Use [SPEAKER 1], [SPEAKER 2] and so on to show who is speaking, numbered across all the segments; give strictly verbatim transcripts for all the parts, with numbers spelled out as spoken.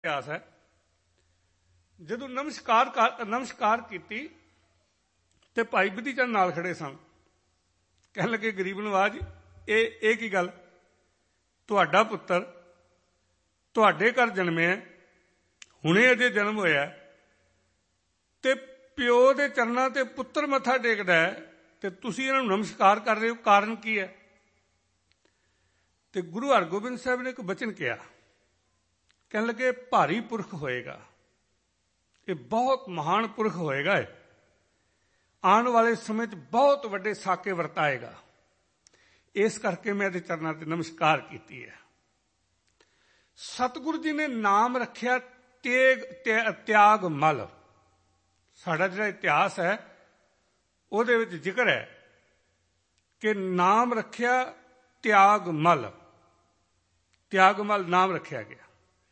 [SPEAKER 1] ਇਤਿਹਾਸ ਹੈ। ਜਦੋਂ ਨਮਸਕਾਰ ਕਰ ਨਮਸਕਾਰ ਕੀਤੀ ਤੇ ਭਾਈ ਬਿਧੀ ਚੰਦ ਨਾਲ ਖੜੇ ਸਨ। ਕਹਿਣ ਲੱਗੇ, ਗਰੀਬ ਨਵਾਜ, ਇਹ ਇਹ ਕੀ ਗੱਲ? ਤੁਹਾਡਾ ਪੁੱਤਰ ਤੁਹਾਡੇ ਘਰ ਜਨਮਿਆ, ਹੁਣੇ ਅਜੇ ਜਨਮ ਹੋਇਆ, ਤੇ ਪਿਓ ਦੇ ਚਰਨਾਂ ਤੇ ਪੁੱਤਰ ਮੱਥਾ ਟੇਕਦਾ ਹੈ, ਤੇ ਤੁਸੀਂ ਇਹਨਾਂ ਨੂੰ ਨਮਸਕਾਰ ਕਰ ਰਹੇ ਹੋ, ਕਾਰਨ ਕੀ ਹੈ? ਤੇ ਗੁਰੂ ਹਰਗੋਬਿੰਦ ਸਾਹਿਬ ਨੇ ਇੱਕ ਬਚਨ ਕਿਹਾ। ਕਹਿਣ ਲੱਗੇ, ਭਾਰੀ ਪੁਰਖ ਹੋਏਗਾ, ਇਹ ਬਹੁਤ ਮਹਾਨ ਪੁਰਖ ਹੋਏਗਾ, ਇਹ ਆਉਣ ਵਾਲੇ ਸਮੇਂ 'ਚ ਬਹੁਤ ਵੱਡੇ ਸਾਕੇ ਵਰਤਾਏਗਾ, ਇਸ ਕਰਕੇ ਮੈਂ ਇਹਦੇ ਚਰਨਾਂ ਤੇ ਨਮਸਕਾਰ ਕੀਤੀ ਹੈ। ਸਤਿਗੁਰੂ ਜੀ ਨੇ ਨਾਮ ਰੱਖਿਆ ਤੇਗ ਤਿਆਗ ਮਲ। ਸਾਡਾ ਜਿਹੜਾ ਇਤਿਹਾਸ ਹੈ ਉਹਦੇ ਵਿੱਚ ਜ਼ਿਕਰ ਹੈ ਕਿ ਨਾਮ ਰੱਖਿਆ ਤਿਆਗ ਮਲ, ਤਿਆਗ ਮਲ ਨਾਮ ਰੱਖਿਆ ਗਿਆ।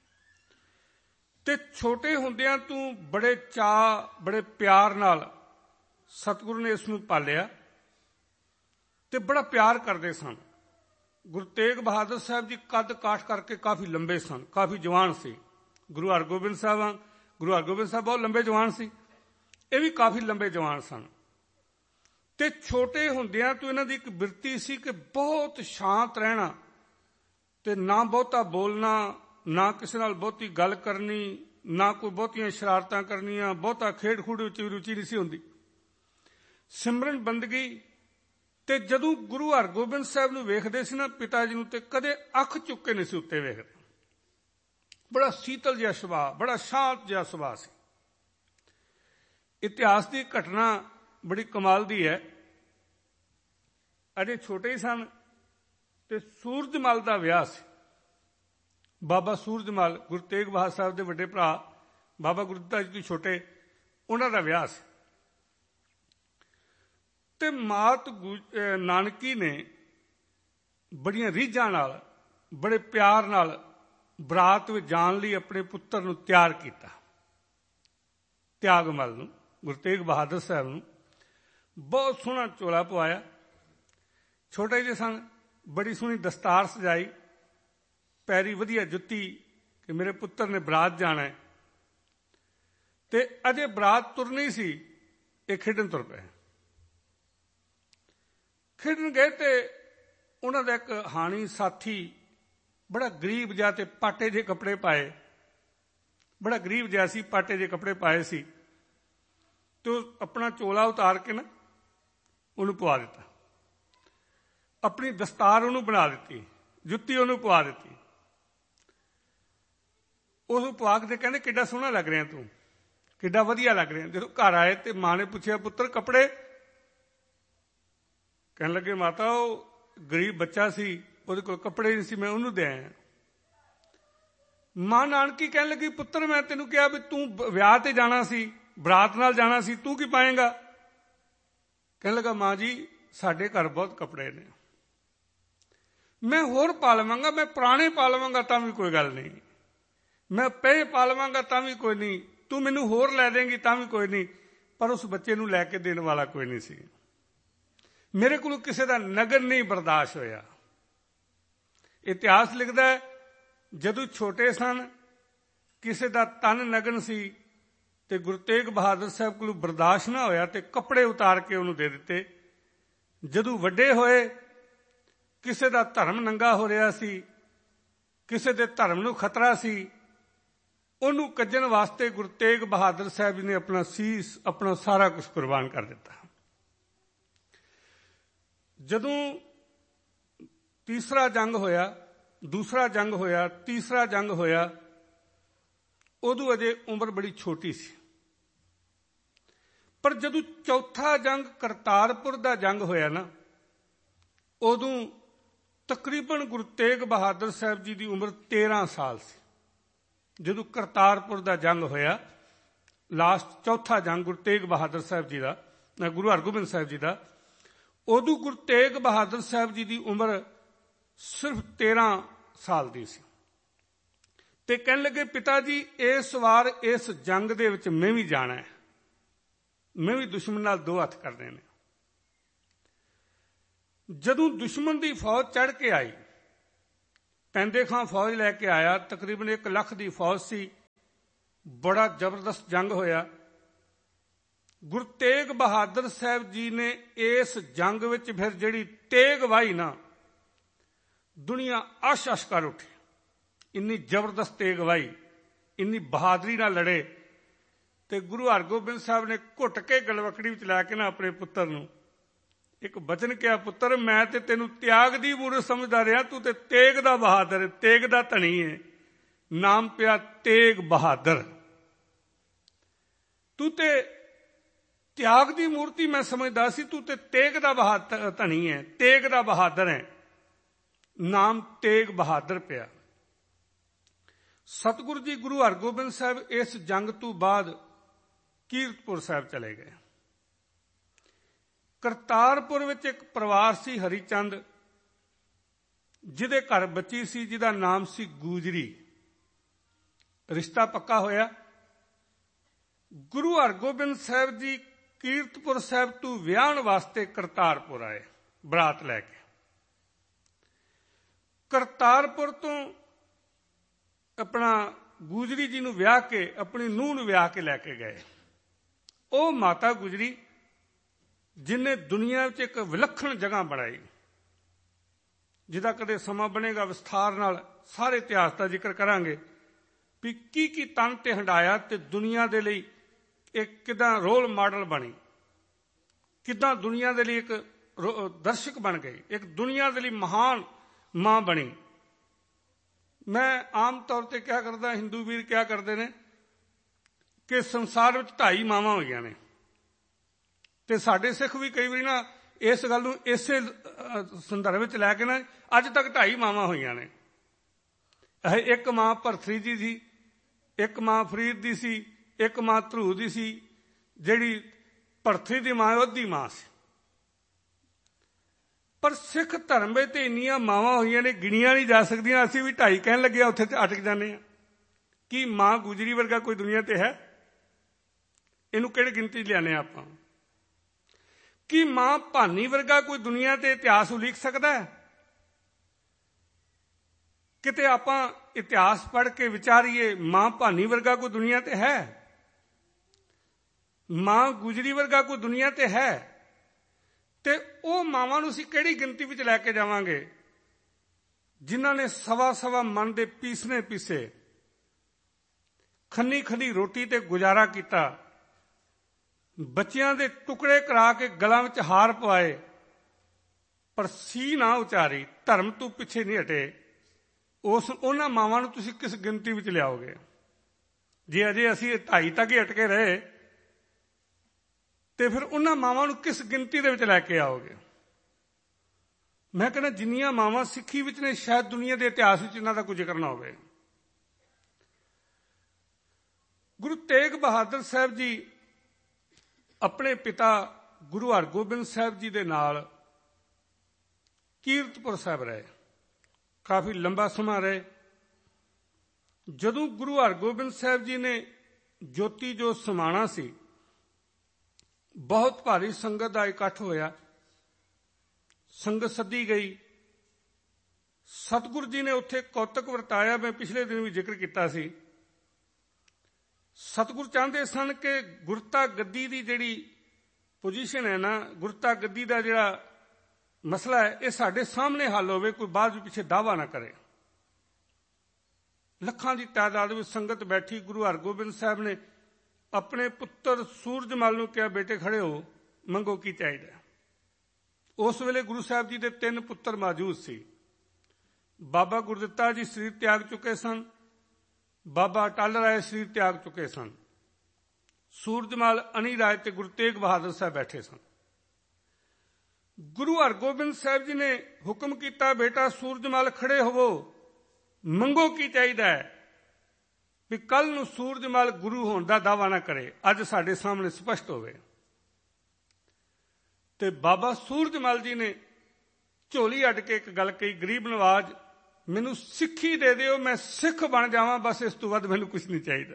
[SPEAKER 1] ਤੇ ਛੋਟੇ ਹੁੰਦਿਆਂ ਤੂੰ ਬੜੇ ਚਾਅ ਬੜੇ ਪਿਆਰ ਨਾਲ ਸਤਿਗੁਰੂ ਨੇ ਇਸ ਨੂੰ ਪਾਲਿਆ ਤੇ ਬੜਾ ਪਿਆਰ ਕਰਦੇ ਸਨ। ਗੁਰੂ ਤੇਗ ਬਹਾਦਰ ਸਾਹਿਬ ਜੀ ਕੱਦ ਕਾਠ ਕਰਕੇ ਕਾਫੀ ਲੰਬੇ ਸਨ, ਕਾਫੀ ਜਵਾਨ ਸੀ। ਗੁਰੂ ਹਰਗੋਬਿੰਦ ਸਾਹਿਬ ਗੁਰੂ ਹਰਗੋਬਿੰਦ ਸਾਹਿਬ ਬਹੁਤ ਲੰਬੇ ਜਵਾਨ ਸੀ, ਇਹ ਵੀ ਕਾਫੀ ਲੰਬੇ ਜਵਾਨ ਸਨ। ਤੇ ਛੋਟੇ ਹੁੰਦਿਆਂ ਤੋਂ ਇਹਨਾਂ ਦੀ ਇੱਕ ਬਿਰਤੀ ਸੀ ਕਿ ਬਹੁਤ ਸ਼ਾਂਤ ਰਹਿਣਾ, ਤੇ ਨਾ ਬਹੁਤਾ ਬੋਲਣਾ, ਨਾ ਕਿਸੇ ਨਾਲ ਬਹੁਤੀ ਗੱਲ ਕਰਨੀ, ਨਾ ਕੋਈ ਬਹੁਤੀਆਂ ਸ਼ਰਾਰਤਾਂ ਕਰਨੀਆਂ, ਬਹੁਤਾ ਖੇਡ ਖੂਡ ਵਿੱਚ ਵੀ ਰੁਚੀ ਨਹੀਂ ਸੀ ਹੁੰਦੀ। ਸਿਮਰਨ ਬੰਦਗੀ। ਤੇ ਜਦੋਂ ਗੁਰੂ ਹਰਗੋਬਿੰਦ ਸਾਹਿਬ ਨੂੰ ਵੇਖਦੇ ਸੀ ਨਾ, ਪਿਤਾ ਜੀ ਨੂੰ, ਤੇ ਕਦੇ ਅੱਖ ਚੁੱਕ ਕੇ ਨਹੀਂ ਸੀ ਉੱਤੇ ਵੇਖਦੇ। ਬੜਾ ਸੀਤਲ ਜਿਹਾ ਸੁਭਾਅ, ਬੜਾ ਸ਼ਾਂਤ ਜਿਹਾ ਸੁਭਾਅ ਸੀ। ਇਤਿਹਾਸ ਦੀ ਘਟਨਾ ਬੜੀ ਕਮਾਲ ਦੀ ਹੈ। ਅਜੇ ਛੋਟੇ ਹੀ ਸਨ ਤੇ ਸੂਰਜਮਲ ਦਾ ਵਿਆਹ ਸੀ। ਬਾਬਾ ਸੂਰਜਮਲ, ਗੁਰੂ ਤੇਗ ਬਹਾਦਰ ਸਾਹਿਬ ਦੇ ਵੱਡੇ ਭਰਾ, ਬਾਬਾ ਗੁਰਦਿੱਤਾ ਜੀ ਤੋਂ ਛੋਟੇ, ਉਹਨਾਂ ਦਾ ਵਿਆਹ ਸੀ। ਤੇ ਮਾਤ ਨਾਨਕੀ ਨੇ ਬੜੀਆਂ ਰੀਝਾਂ ਨਾਲ, ਬੜੇ ਪਿਆਰ ਨਾਲ ਬਰਾਤ ਵਿੱਚ ਜਾਣ ਲਈ ਆਪਣੇ ਪੁੱਤਰ ਨੂੰ ਤਿਆਰ ਕੀਤਾ। ਤਿਆਗਮਲ ਨੂੰ, ਗੁਰੂ ਤੇਗ ਬਹਾਦਰ ਸਾਹਿਬ ਨੂੰ ਬਹੁਤ ਸੋਹਣਾ ਚੋਲਾ ਪਵਾਇਆ। ਛੋਟੇ ਜਿਹੇ ਸਨ, ਬੜੀ ਸੋਹਣੀ ਦਸਤਾਰ ਸਜਾਈ, ਪੈਰੀ ਵਧੀਆ ਜੁੱਤੀ ਕਿ ਮੇਰੇ ਪੁੱਤਰ ਨੇ ਬਰਾਤ ਜਾਣਾ ਹੈ। ਤੇ ਅਜੇ ਬਰਾਤ ਤੁਰਨੀ ਸੀ, ਇਹ ਖੇਡਣ ਤੁਰ ਪਏ। ਖੇਡਣ ਗਏ ਤੇ ਉਹਨਾਂ ਦਾ ਇੱਕ ਹਾਣੀ ਸਾਥੀ, ਬੜਾ ਗਰੀਬ ਜਿਹਾ ਤੇ ਪਾਟੇ ਜਿਹੇ ਕੱਪੜੇ ਪਾਏ, ਬੜਾ ਗਰੀਬ ਜਿਹਾ ਸੀ, ਪਾਟੇ ਜਿਹੇ ਕੱਪੜੇ ਪਾਏ ਸੀ। ਤੇ ਉਹ ਆਪਣਾ ਚੋਲਾ ਉਤਾਰ ਕੇ ਨਾ ਉਹਨੂੰ ਪਵਾ ਦਿੱਤਾ, ਆਪਣੀ ਦਸਤਾਰ ਉਹਨੂੰ ਬਣਾ ਦਿੱਤੀ, ਜੁੱਤੀ ਉਹਨੂੰ ਪਵਾ ਦਿੱਤੀ। ਉਹਨੂੰ ਪਵਾ ਕੇ ਕਹਿੰਦੇ, ਕਿੱਡਾ ਸੋਹਣਾ ਲੱਗ ਰਿਹਾ ਤੂੰ, ਕਿੱਡਾ ਵਧੀਆ ਲੱਗ ਰਿਹਾ। ਜਦੋਂ ਘਰ ਆਏ ਤੇ ਮਾਂ ਨੇ ਪੁੱਛਿਆ, ਪੁੱਤਰ ਕੱਪੜੇ? ਕਹਿਣ ਲੱਗੇ, ਮਾਤਾ ਉਹ ਗਰੀਬ ਬੱਚਾ ਸੀ, ਉਹਦੇ ਕੋਲ ਕੱਪੜੇ ਨਹੀਂ ਸੀ, ਮੈਂ ਉਹਨੂੰ ਦੇ ਆਇਆ। ਮਾਂ ਨਾਨਕੀ ਕਹਿਣ ਲੱਗੀ, ਪੁੱਤਰ ਮੈਂ ਤੈਨੂੰ ਕਿਹਾ ਵੀ ਤੂੰ ਵਿਆਹ ਤੇ ਜਾਣਾ ਸੀ, ਬਰਾਤ ਨਾਲ ਜਾਣਾ ਸੀ, ਤੂੰ ਕੀ ਪਾਏਂਗਾ? ਕਹਿਣ ਲੱਗਾ, ਮਾਂ ਜੀ ਸਾਡੇ ਘਰ ਬਹੁਤ ਕੱਪੜੇ ਨੇ, ਮੈਂ ਹੋਰ ਪਾ ਲਵਾਂਗਾ, ਮੈਂ ਪੁਰਾਣੇ ਪਾ ਲਵਾਂਗਾ ਤਾਂ ਵੀ ਕੋਈ ਗੱਲ ਨਹੀਂ, ਮੈਂ ਪਏ ਪਾ ਲਵਾਂਗਾ ਤਾਂ ਵੀ ਕੋਈ ਨਹੀਂ, ਤੂੰ ਮੈਨੂੰ ਹੋਰ ਲੈ ਦੇਂਗੀ ਤਾਂ ਵੀ ਕੋਈ ਨਹੀਂ। ਪਰ ਉਸ ਬੱਚੇ ਨੂੰ ਲੈ ਕੇ ਦੇਣ ਵਾਲਾ ਕੋਈ ਨਹੀਂ ਸੀ। ਮੇਰੇ ਕੋਲ ਕਿਸੇ ਦਾ ਨਗਨ ਨਹੀਂ ਬਰਦਾਸ਼ਤ ਹੋਇਆ। ਇਤਿਹਾਸ ਲਿਖਦਾ ਹੈ, ਜਦੋਂ ਛੋਟੇ ਸਨ ਕਿਸੇ ਦਾ ਤਨ ਨਗਨ ਸੀ ਤੇ ਗੁਰੂ ਤੇਗ ਬਹਾਦਰ ਸਾਹਿਬ ਕੋਲ ਬਰਦਾਸ਼ਤ ਨਾ ਹੋਇਆ ਤੇ ਕੱਪੜੇ ਉਤਾਰ ਕੇ ਉਹਨੂੰ ਦੇ ਦਿੱਤੇ। ਜਦੋਂ ਵੱਡੇ ਹੋਏ, ਕਿਸੇ ਦਾ ਧਰਮ ਨੰਗਾ ਹੋ ਰਿਹਾ ਸੀ, ਕਿਸੇ ਦੇ ਧਰਮ ਨੂੰ ਖਤਰਾ ਸੀ, ਉਹਨੂੰ ਕੱਜਣ ਵਾਸਤੇ ਗੁਰੂ ਤੇਗ ਬਹਾਦਰ ਸਾਹਿਬ ਜੀ ਨੇ ਆਪਣਾ ਸੀਸ, ਆਪਣਾ ਸਾਰਾ ਕੁਝ ਕੁਰਬਾਨ ਕਰ ਦਿੱਤਾ। ਜਦੋਂ ਤੀਸਰਾ ਜੰਗ ਹੋਇਆ, ਦੂਸਰਾ ਜੰਗ ਹੋਇਆ, ਤੀਸਰਾ ਜੰਗ ਹੋਇਆ, ਉਦੋਂ ਅਜੇ ਉਮਰ ਬੜੀ ਛੋਟੀ ਸੀ। ਪਰ ਜਦੋਂ ਚੌਥਾ ਜੰਗ ਕਰਤਾਰਪੁਰ ਦਾ ਜੰਗ ਹੋਇਆ ਨਾ, ਉਦੋਂ ਤਕਰੀਬਨ ਗੁਰੂ ਤੇਗ ਬਹਾਦਰ ਸਾਹਿਬ ਜੀ ਦੀ ਉਮਰ ਤੇਰਾਂ ਸਾਲ ਸੀ। ਜਦੋਂ ਕਰਤਾਰਪੁਰ ਦਾ ਜੰਗ ਹੋਇਆ, ਲਾਸਟ ਚੌਥਾ ਜੰਗ ਗੁਰੂ ਤੇਗ ਬਹਾਦਰ ਸਾਹਿਬ ਜੀ ਦਾ, ਗੁਰੂ ਹਰਗੋਬਿੰਦ ਸਾਹਿਬ ਜੀ ਦਾ, ਉਦੋਂ ਗੁਰੂ ਤੇਗ ਬਹਾਦਰ ਸਾਹਿਬ ਜੀ ਦੀ ਉਮਰ ਸਿਰਫ ਤੇਰਾਂ ਸਾਲ ਦੀ ਸੀ। ਤੇ ਕਹਿਣ ਲੱਗੇ, ਪਿਤਾ ਜੀ ਇਸ ਵਾਰ ਇਸ ਜੰਗ ਦੇ ਵਿੱਚ ਮੈਂ ਵੀ ਜਾਣਾ ਹੈ, ਮੈਂ ਵੀ ਦੁਸ਼ਮਣ ਨਾਲ ਦੋ ਹੱਥ ਕਰਨੇ ਨੇ। ਜਦੋਂ ਦੁਸ਼ਮਣ ਦੀ ਫੌਜ ਚੜ੍ਹ ਕੇ ਆਈ, ਪੈਂਦੇ ਖਾਂ ਫੌਜ ਲੈ ਕੇ ਆਇਆ, ਤਕਰੀਬਨ ਇੱਕ ਲੱਖ ਦੀ ਫੌਜ ਸੀ। ਬੜਾ ਜ਼ਬਰਦਸਤ ਜੰਗ ਹੋਇਆ। ਗੁਰੂ ਤੇਗ ਬਹਾਦਰ ਸਾਹਿਬ ਜੀ ਨੇ ਇਸ ਜੰਗ ਵਿੱਚ ਫਿਰ ਜਿਹੜੀ ਤੇਗ ਵਾਹੀ ਨਾ, ਦੁਨੀਆ ਅਸ਼ ਅਸ਼ ਕਰ ਉੱਠੀ। ਇੰਨੀ ਜ਼ਬਰਦਸਤ ਤੇਗ ਵਾਹੀ, ਇੰਨੀ ਬਹਾਦਰੀ ਨਾਲ ਲੜੇ। ਤੇ ਗੁਰੂ ਹਰਗੋਬਿੰਦ ਸਾਹਿਬ ਨੇ ਘੁੱਟ ਕੇ ਗਲਵਕੜੀ ਵਿੱਚ ਲੈ ਕੇ ਨਾ ਆਪਣੇ ਪੁੱਤਰ ਨੂੰ ਇੱਕ ਬਚਨ ਕਿਹਾ, ਪੁੱਤਰ ਮੈਂ ਤੇ ਤੈਨੂੰ ਤਿਆਗ ਦੀ ਮੂਰਤ ਸਮਝਦਾ ਰਿਹਾ, ਤੂੰ ਤੇ ਤੇਗ ਦਾ ਬਹਾਦਰ, ਤੇਗ ਦਾ ਧਨੀ ਹੈ। ਨਾਮ ਪਿਆ ਤੇਗ ਬਹਾਦਰ। ਤੂੰ ਤੇ ਤਿਆਗ ਦੀ ਮੂਰਤੀ ਮੈਂ ਸਮਝਦਾ ਸੀ, ਤੂੰ ਤੇ ਤੇਗ ਦਾ ਬਹਾਦਰ ਧਨੀ ਹੈ, ਤੇਗ ਦਾ ਬਹਾਦਰ ਹੈ। ਨਾਮ ਤੇਗ ਬਹਾਦਰ ਪਿਆ। ਸਤਿਗੁਰੂ ਜੀ ਗੁਰੂ ਹਰਗੋਬਿੰਦ ਸਾਹਿਬ ਇਸ ਜੰਗ ਤੋਂ ਬਾਅਦ ਕੀਰਤਪੁਰ ਸਾਹਿਬ ਚਲੇ ਗਏ। ਕਰਤਾਰਪੁਰ ਵਿੱਚ ਇੱਕ ਪਰਿਵਾਰ ਸੀ ਹਰੀਚੰਦ, ਜਿਹਦੇ ਘਰ ਬੱਚੀ ਸੀ ਜਿਹਦਾ ਨਾਮ ਸੀ ਗੂਜਰੀ। ਰਿਸ਼ਤਾ ਪੱਕਾ ਹੋਇਆ। ਗੁਰੂ ਹਰਗੋਬਿੰਦ ਸਾਹਿਬ ਜੀ ਕੀਰਤਪੁਰ ਸਾਹਿਬ ਤੋਂ ਵਿਆਹਣ ਵਾਸਤੇ ਕਰਤਾਰਪੁਰ ਆਏ ਬਰਾਤ ਲੈ ਕੇ। ਕਰਤਾਰਪੁਰ ਤੋਂ ਆਪਣਾ ਗੂਜਰੀ ਜੀ ਨੂੰ ਵਿਆਹ ਕੇ ਆਪਣੀ ਨੂੰਹ ਨੂੰ ਵਿਆਹ ਕੇ ਲੈ ਕੇ ਗਏ। ਉਹ ਮਾਤਾ ਗੁਜਰੀ ਜਿਹਨੇ ਦੁਨੀਆ ਵਿੱਚ ਇੱਕ ਵਿਲੱਖਣ ਜਗ੍ਹਾ ਬਣਾਈ, ਜਿਹਦਾ ਕਦੇ ਸਮਾਂ ਬਣੇਗਾ ਵਿਸਥਾਰ ਨਾਲ ਸਾਰੇ ਇਤਿਹਾਸ ਦਾ ਜ਼ਿਕਰ ਕਰਾਂਗੇ ਵੀ ਕੀ ਕੀ ਤਨ ਤੇ ਹੰਡਾਇਆ ਤੇ ਦੁਨੀਆ ਦੇ ਲਈ ਇੱਕ ਕਿੱਦਾਂ ਰੋਲ ਮਾਡਲ ਬਣੀ, ਕਿੱਦਾਂ ਦੁਨੀਆ ਦੇ ਲਈ ਇੱਕ ਦਰਸ਼ਕ ਬਣ ਗਈ, ਇੱਕ ਦੁਨੀਆ ਦੇ ਲਈ ਮਹਾਨ ਮਾਂ ਬਣੀ। ਮੈਂ ਆਮ ਤੌਰ ਤੇ ਕਿਹਾ ਕਰਦਾ, ਹਿੰਦੂ ਵੀਰ ਕਿਹਾ ਕਰਦੇ ਨੇ ਕਿ ਸੰਸਾਰ ਵਿੱਚ ਢਾਈ ਮਾਵਾਂ ਹੋਈਆਂ ਨੇ, ਤੇ ਸਾਡੇ ਸਿੱਖ ਵੀ ਕਈ ਵਾਰੀ ਨਾ ਇਸ ਗੱਲ ਨੂੰ ਇਸੇ ਸੰਦਰਭ ਵਿੱਚ ਲੈ ਕੇ ਨਾ ਅੱਜ ਤੱਕ ਢਾਈ ਮਾਵਾਂ ਹੋਈਆਂ ਨੇ। ਇੱਕ ਮਾਂ ਭਰਤਰੀ ਜੀ ਸੀ, ਇੱਕ ਮਾਂ ਫਰੀਦ ਦੀ ਸੀ, ਇੱਕ ਮਾਂ ਧਰੂ ਦੀ ਸੀ। ਜਿਹੜੀ ਭਰਤਰੀ ਦੀ ਮਾਂ ਉਹਦੀ ਮਾਂ ਸੀ। ਪਰ ਸਿੱਖ ਧਰਮ ਵਿੱਚ ਤੇ ਇੰਨੀਆਂ ਮਾਵਾਂ ਹੋਈਆਂ ਨੇ ਗਿਣੀਆਂ ਨਹੀਂ ਜਾ ਸਕਦੀਆਂ। ਅਸੀਂ ਵੀ ਢਾਈ ਕਹਿਣ ਲੱਗੇ ਉੱਥੇ ਤੇ ਅਟਕ ਜਾਂਦੇ ਹਾਂ। ਕੀ ਮਾਂ ਗੁਜਰੀ ਵਰਗਾ ਕੋਈ ਦੁਨੀਆ ਤੇ ਹੈ? ਇਹਨੂੰ ਕਿਹੜੀ ਗਿਣਤੀ ਲਿਆਨੇ ਆਪਾਂ? ਕੀ ਮਾਂ ਭਾਨੀ ਵਰਗਾ ਕੋਈ ਦੁਨੀਆ ਤੇ ਇਤਿਹਾਸ ਉਲੀਕ ਸਕਦਾ ਹੈ? ਕਿਤੇ ਆਪਾਂ ਇਤਿਹਾਸ ਪੜ੍ਹ ਕੇ ਵਿਚਾਰੀਏ, ਮਾਂ ਭਾਨੀ ਵਰਗਾ ਕੋਈ ਦੁਨੀਆ ਤੇ ਹੈ? ਮਾਂ ਗੁਜਰੀ ਵਰਗਾ ਕੋਈ ਦੁਨੀਆ ਤੇ ਹੈ? ਤੇ ਉਹ ਮਾਵਾਂ ਨੂੰ ਅਸੀਂ ਕਿਹੜੀ ਗਿਣਤੀ ਵਿੱਚ ਲੈ ਕੇ ਜਾਵਾਂਗੇ ਜਿਨ੍ਹਾਂ ਨੇ ਸਵਾ ਸਵਾ ਮਨ ਦੇ ਪੀਸਨੇ ਪੀਸੇ, ਖੰਨੀ ਖੰਨੀ ਰੋਟੀ ਤੇ ਗੁਜ਼ਾਰਾ ਕੀਤਾ, ਬੱਚਿਆਂ ਦੇ ਟੁਕੜੇ ਕਰਾ ਕੇ ਗਲਾਂ ਵਿੱਚ ਹਾਰ ਪਵਾਏ, ਪਰ ਸੀ ਨਾ ਉਚਾਰੀ, ਧਰਮ ਤੋਂ ਪਿੱਛੇ ਨਹੀਂ ਹਟੇ। ਉਸ ਉਹਨਾਂ ਮਾਵਾਂ ਨੂੰ ਤੁਸੀਂ ਕਿਸ ਗਿਣਤੀ ਵਿੱਚ ਲਿਆਓਗੇ? ਜੇ ਅਜੇ ਅਸੀਂ ਢਾਈ ਤੱਕ ਹੀ ਅਟਕੇ ਰਹੇ ਤੇ ਫਿਰ ਉਹਨਾਂ ਮਾਵਾਂ ਨੂੰ ਕਿਸ ਗਿਣਤੀ ਦੇ ਵਿੱਚ ਲੈ ਕੇ ਆਓਗੇ? ਮੈਂ ਕਹਿੰਦਾ ਜਿੰਨੀਆਂ ਮਾਵਾਂ ਸਿੱਖੀ ਵਿੱਚ ਨੇ ਸ਼ਾਇਦ ਦੁਨੀਆ ਦੇ ਇਤਿਹਾਸ ਵਿੱਚ ਇਹਨਾਂ ਦਾ ਕੋਈ ਜ਼ਿਕਰ ਨਾ ਹੋਵੇ। ਗੁਰੂ ਤੇਗ ਬਹਾਦਰ ਸਾਹਿਬ ਜੀ ਆਪਣੇ ਪਿਤਾ ਗੁਰੂ ਹਰਗੋਬਿੰਦ ਸਾਹਿਬ ਜੀ ਦੇ ਨਾਲ ਕੀਰਤਪੁਰ ਸਾਹਿਬ ਰਹੇ, ਕਾਫੀ ਲੰਬਾ ਸਮਾਂ ਰਹੇ। ਜਦੋਂ ਗੁਰੂ ਹਰਗੋਬਿੰਦ ਸਾਹਿਬ ਜੀ ਨੇ ਜੋਤੀ ਜੋ ਸਮਾਣਾ ਸੀ, ਬਹੁਤ ਭਾਰੀ ਸੰਗਤ ਦਾ ਇਕੱਠ ਹੋਇਆ, ਸੰਗਤ ਸੱਦੀ ਗਈ। ਸਤਿਗੁਰੂ ਜੀ ਨੇ ਉੱਥੇ ਕੌਤਕ ਵਰਤਾਇਆ। ਮੈਂ ਪਿਛਲੇ ਦਿਨ ਵੀ ਜ਼ਿਕਰ ਕੀਤਾ ਸੀ। ਸਤਿਗੁਰੂ ਚਾਹੁੰਦੇ ਸਨ ਕਿ ਗੁਰਤਾ ਗੱਦੀ ਦੀ ਜਿਹੜੀ ਪੋਜੀਸ਼ਨ ਹੈ ਨਾ, ਗੁਰਤਾ ਗੱਦੀ ਦਾ ਜਿਹੜਾ ਮਸਲਾ ਹੈ, ਇਹ ਸਾਡੇ ਸਾਹਮਣੇ ਹੱਲ ਹੋਵੇ, ਕੋਈ ਬਾਅਦ ਵਿੱਚ ਪਿੱਛੇ ਦਾਅਵਾ ਨਾ ਕਰੇ। ਲੱਖਾਂ ਦੀ ਤਾਦਾਦ ਵਿੱਚ ਸੰਗਤ ਬੈਠੀ। ਗੁਰੂ ਹਰਗੋਬਿੰਦ ਸਾਹਿਬ ਨੇ ਆਪਣੇ ਪੁੱਤਰ ਸੂਰਜਮਲ ਨੂੰ ਕਿਹਾ, ਬੇਟੇ ਖੜੇ ਹੋ, ਮੰਗੋ ਕੀ ਚਾਹੀਦਾ। ਉਸ ਵੇਲੇ ਗੁਰੂ ਸਾਹਿਬ ਜੀ ਦੇ ਤਿੰਨ ਪੁੱਤਰ ਮੌਜੂਦ ਸੀ। ਬਾਬਾ ਗੁਰਦਿੱਤਾ ਜੀ ਸਰੀਰ ਤਿਆਗ ਚੁੱਕੇ ਸਨ, ਬਾਬਾ ਅਟੱਲ ਰਾਏ ਸਰੀਰ ਤਿਆਗ ਚੁੱਕੇ ਸਨ, ਸੂਰਜਮਲ, ਅਣੀ ਰਾਏ ਤੇ ਗੁਰੂ ਤੇਗ ਬਹਾਦਰ ਸਾਹਿਬ ਬੈਠੇ ਸਨ। ਗੁਰੂ ਹਰਗੋਬਿੰਦ ਸਾਹਿਬ ਜੀ ਨੇ ਹੁਕਮ ਕੀਤਾ, ਬੇਟਾ ਸੂਰਜਮਲ ਖੜੇ ਹੋਵੋ, ਮੰਗੋ ਕੀ ਚਾਹੀਦਾ ਹੈ, ਵੀ ਕੱਲ ਨੂੰ ਸੂਰਜਮਲ ਗੁਰੂ ਹੋਣ ਦਾ ਦਾਅਵਾ ਨਾ ਕਰੇ, ਅੱਜ ਸਾਡੇ ਸਾਹਮਣੇ ਸਪਸ਼ਟ ਹੋਵੇ। ਤੇ ਬਾਬਾ ਸੂਰਜਮਲ ਜੀ ਨੇ ਝੋਲੀ ਅੱਡ ਕੇ ਇੱਕ ਗੱਲ ਕਹੀ, ਗਰੀਬ ਨਵਾਜ, ਮੈਨੂੰ ਸਿੱਖੀ ਦੇ ਦਿਓ, ਮੈਂ ਸਿੱਖ ਬਣ ਜਾਵਾਂ, ਬਸ ਇਸ ਤੋਂ ਵੱਧ ਮੈਨੂੰ ਕੁਝ ਨਹੀਂ ਚਾਹੀਦਾ।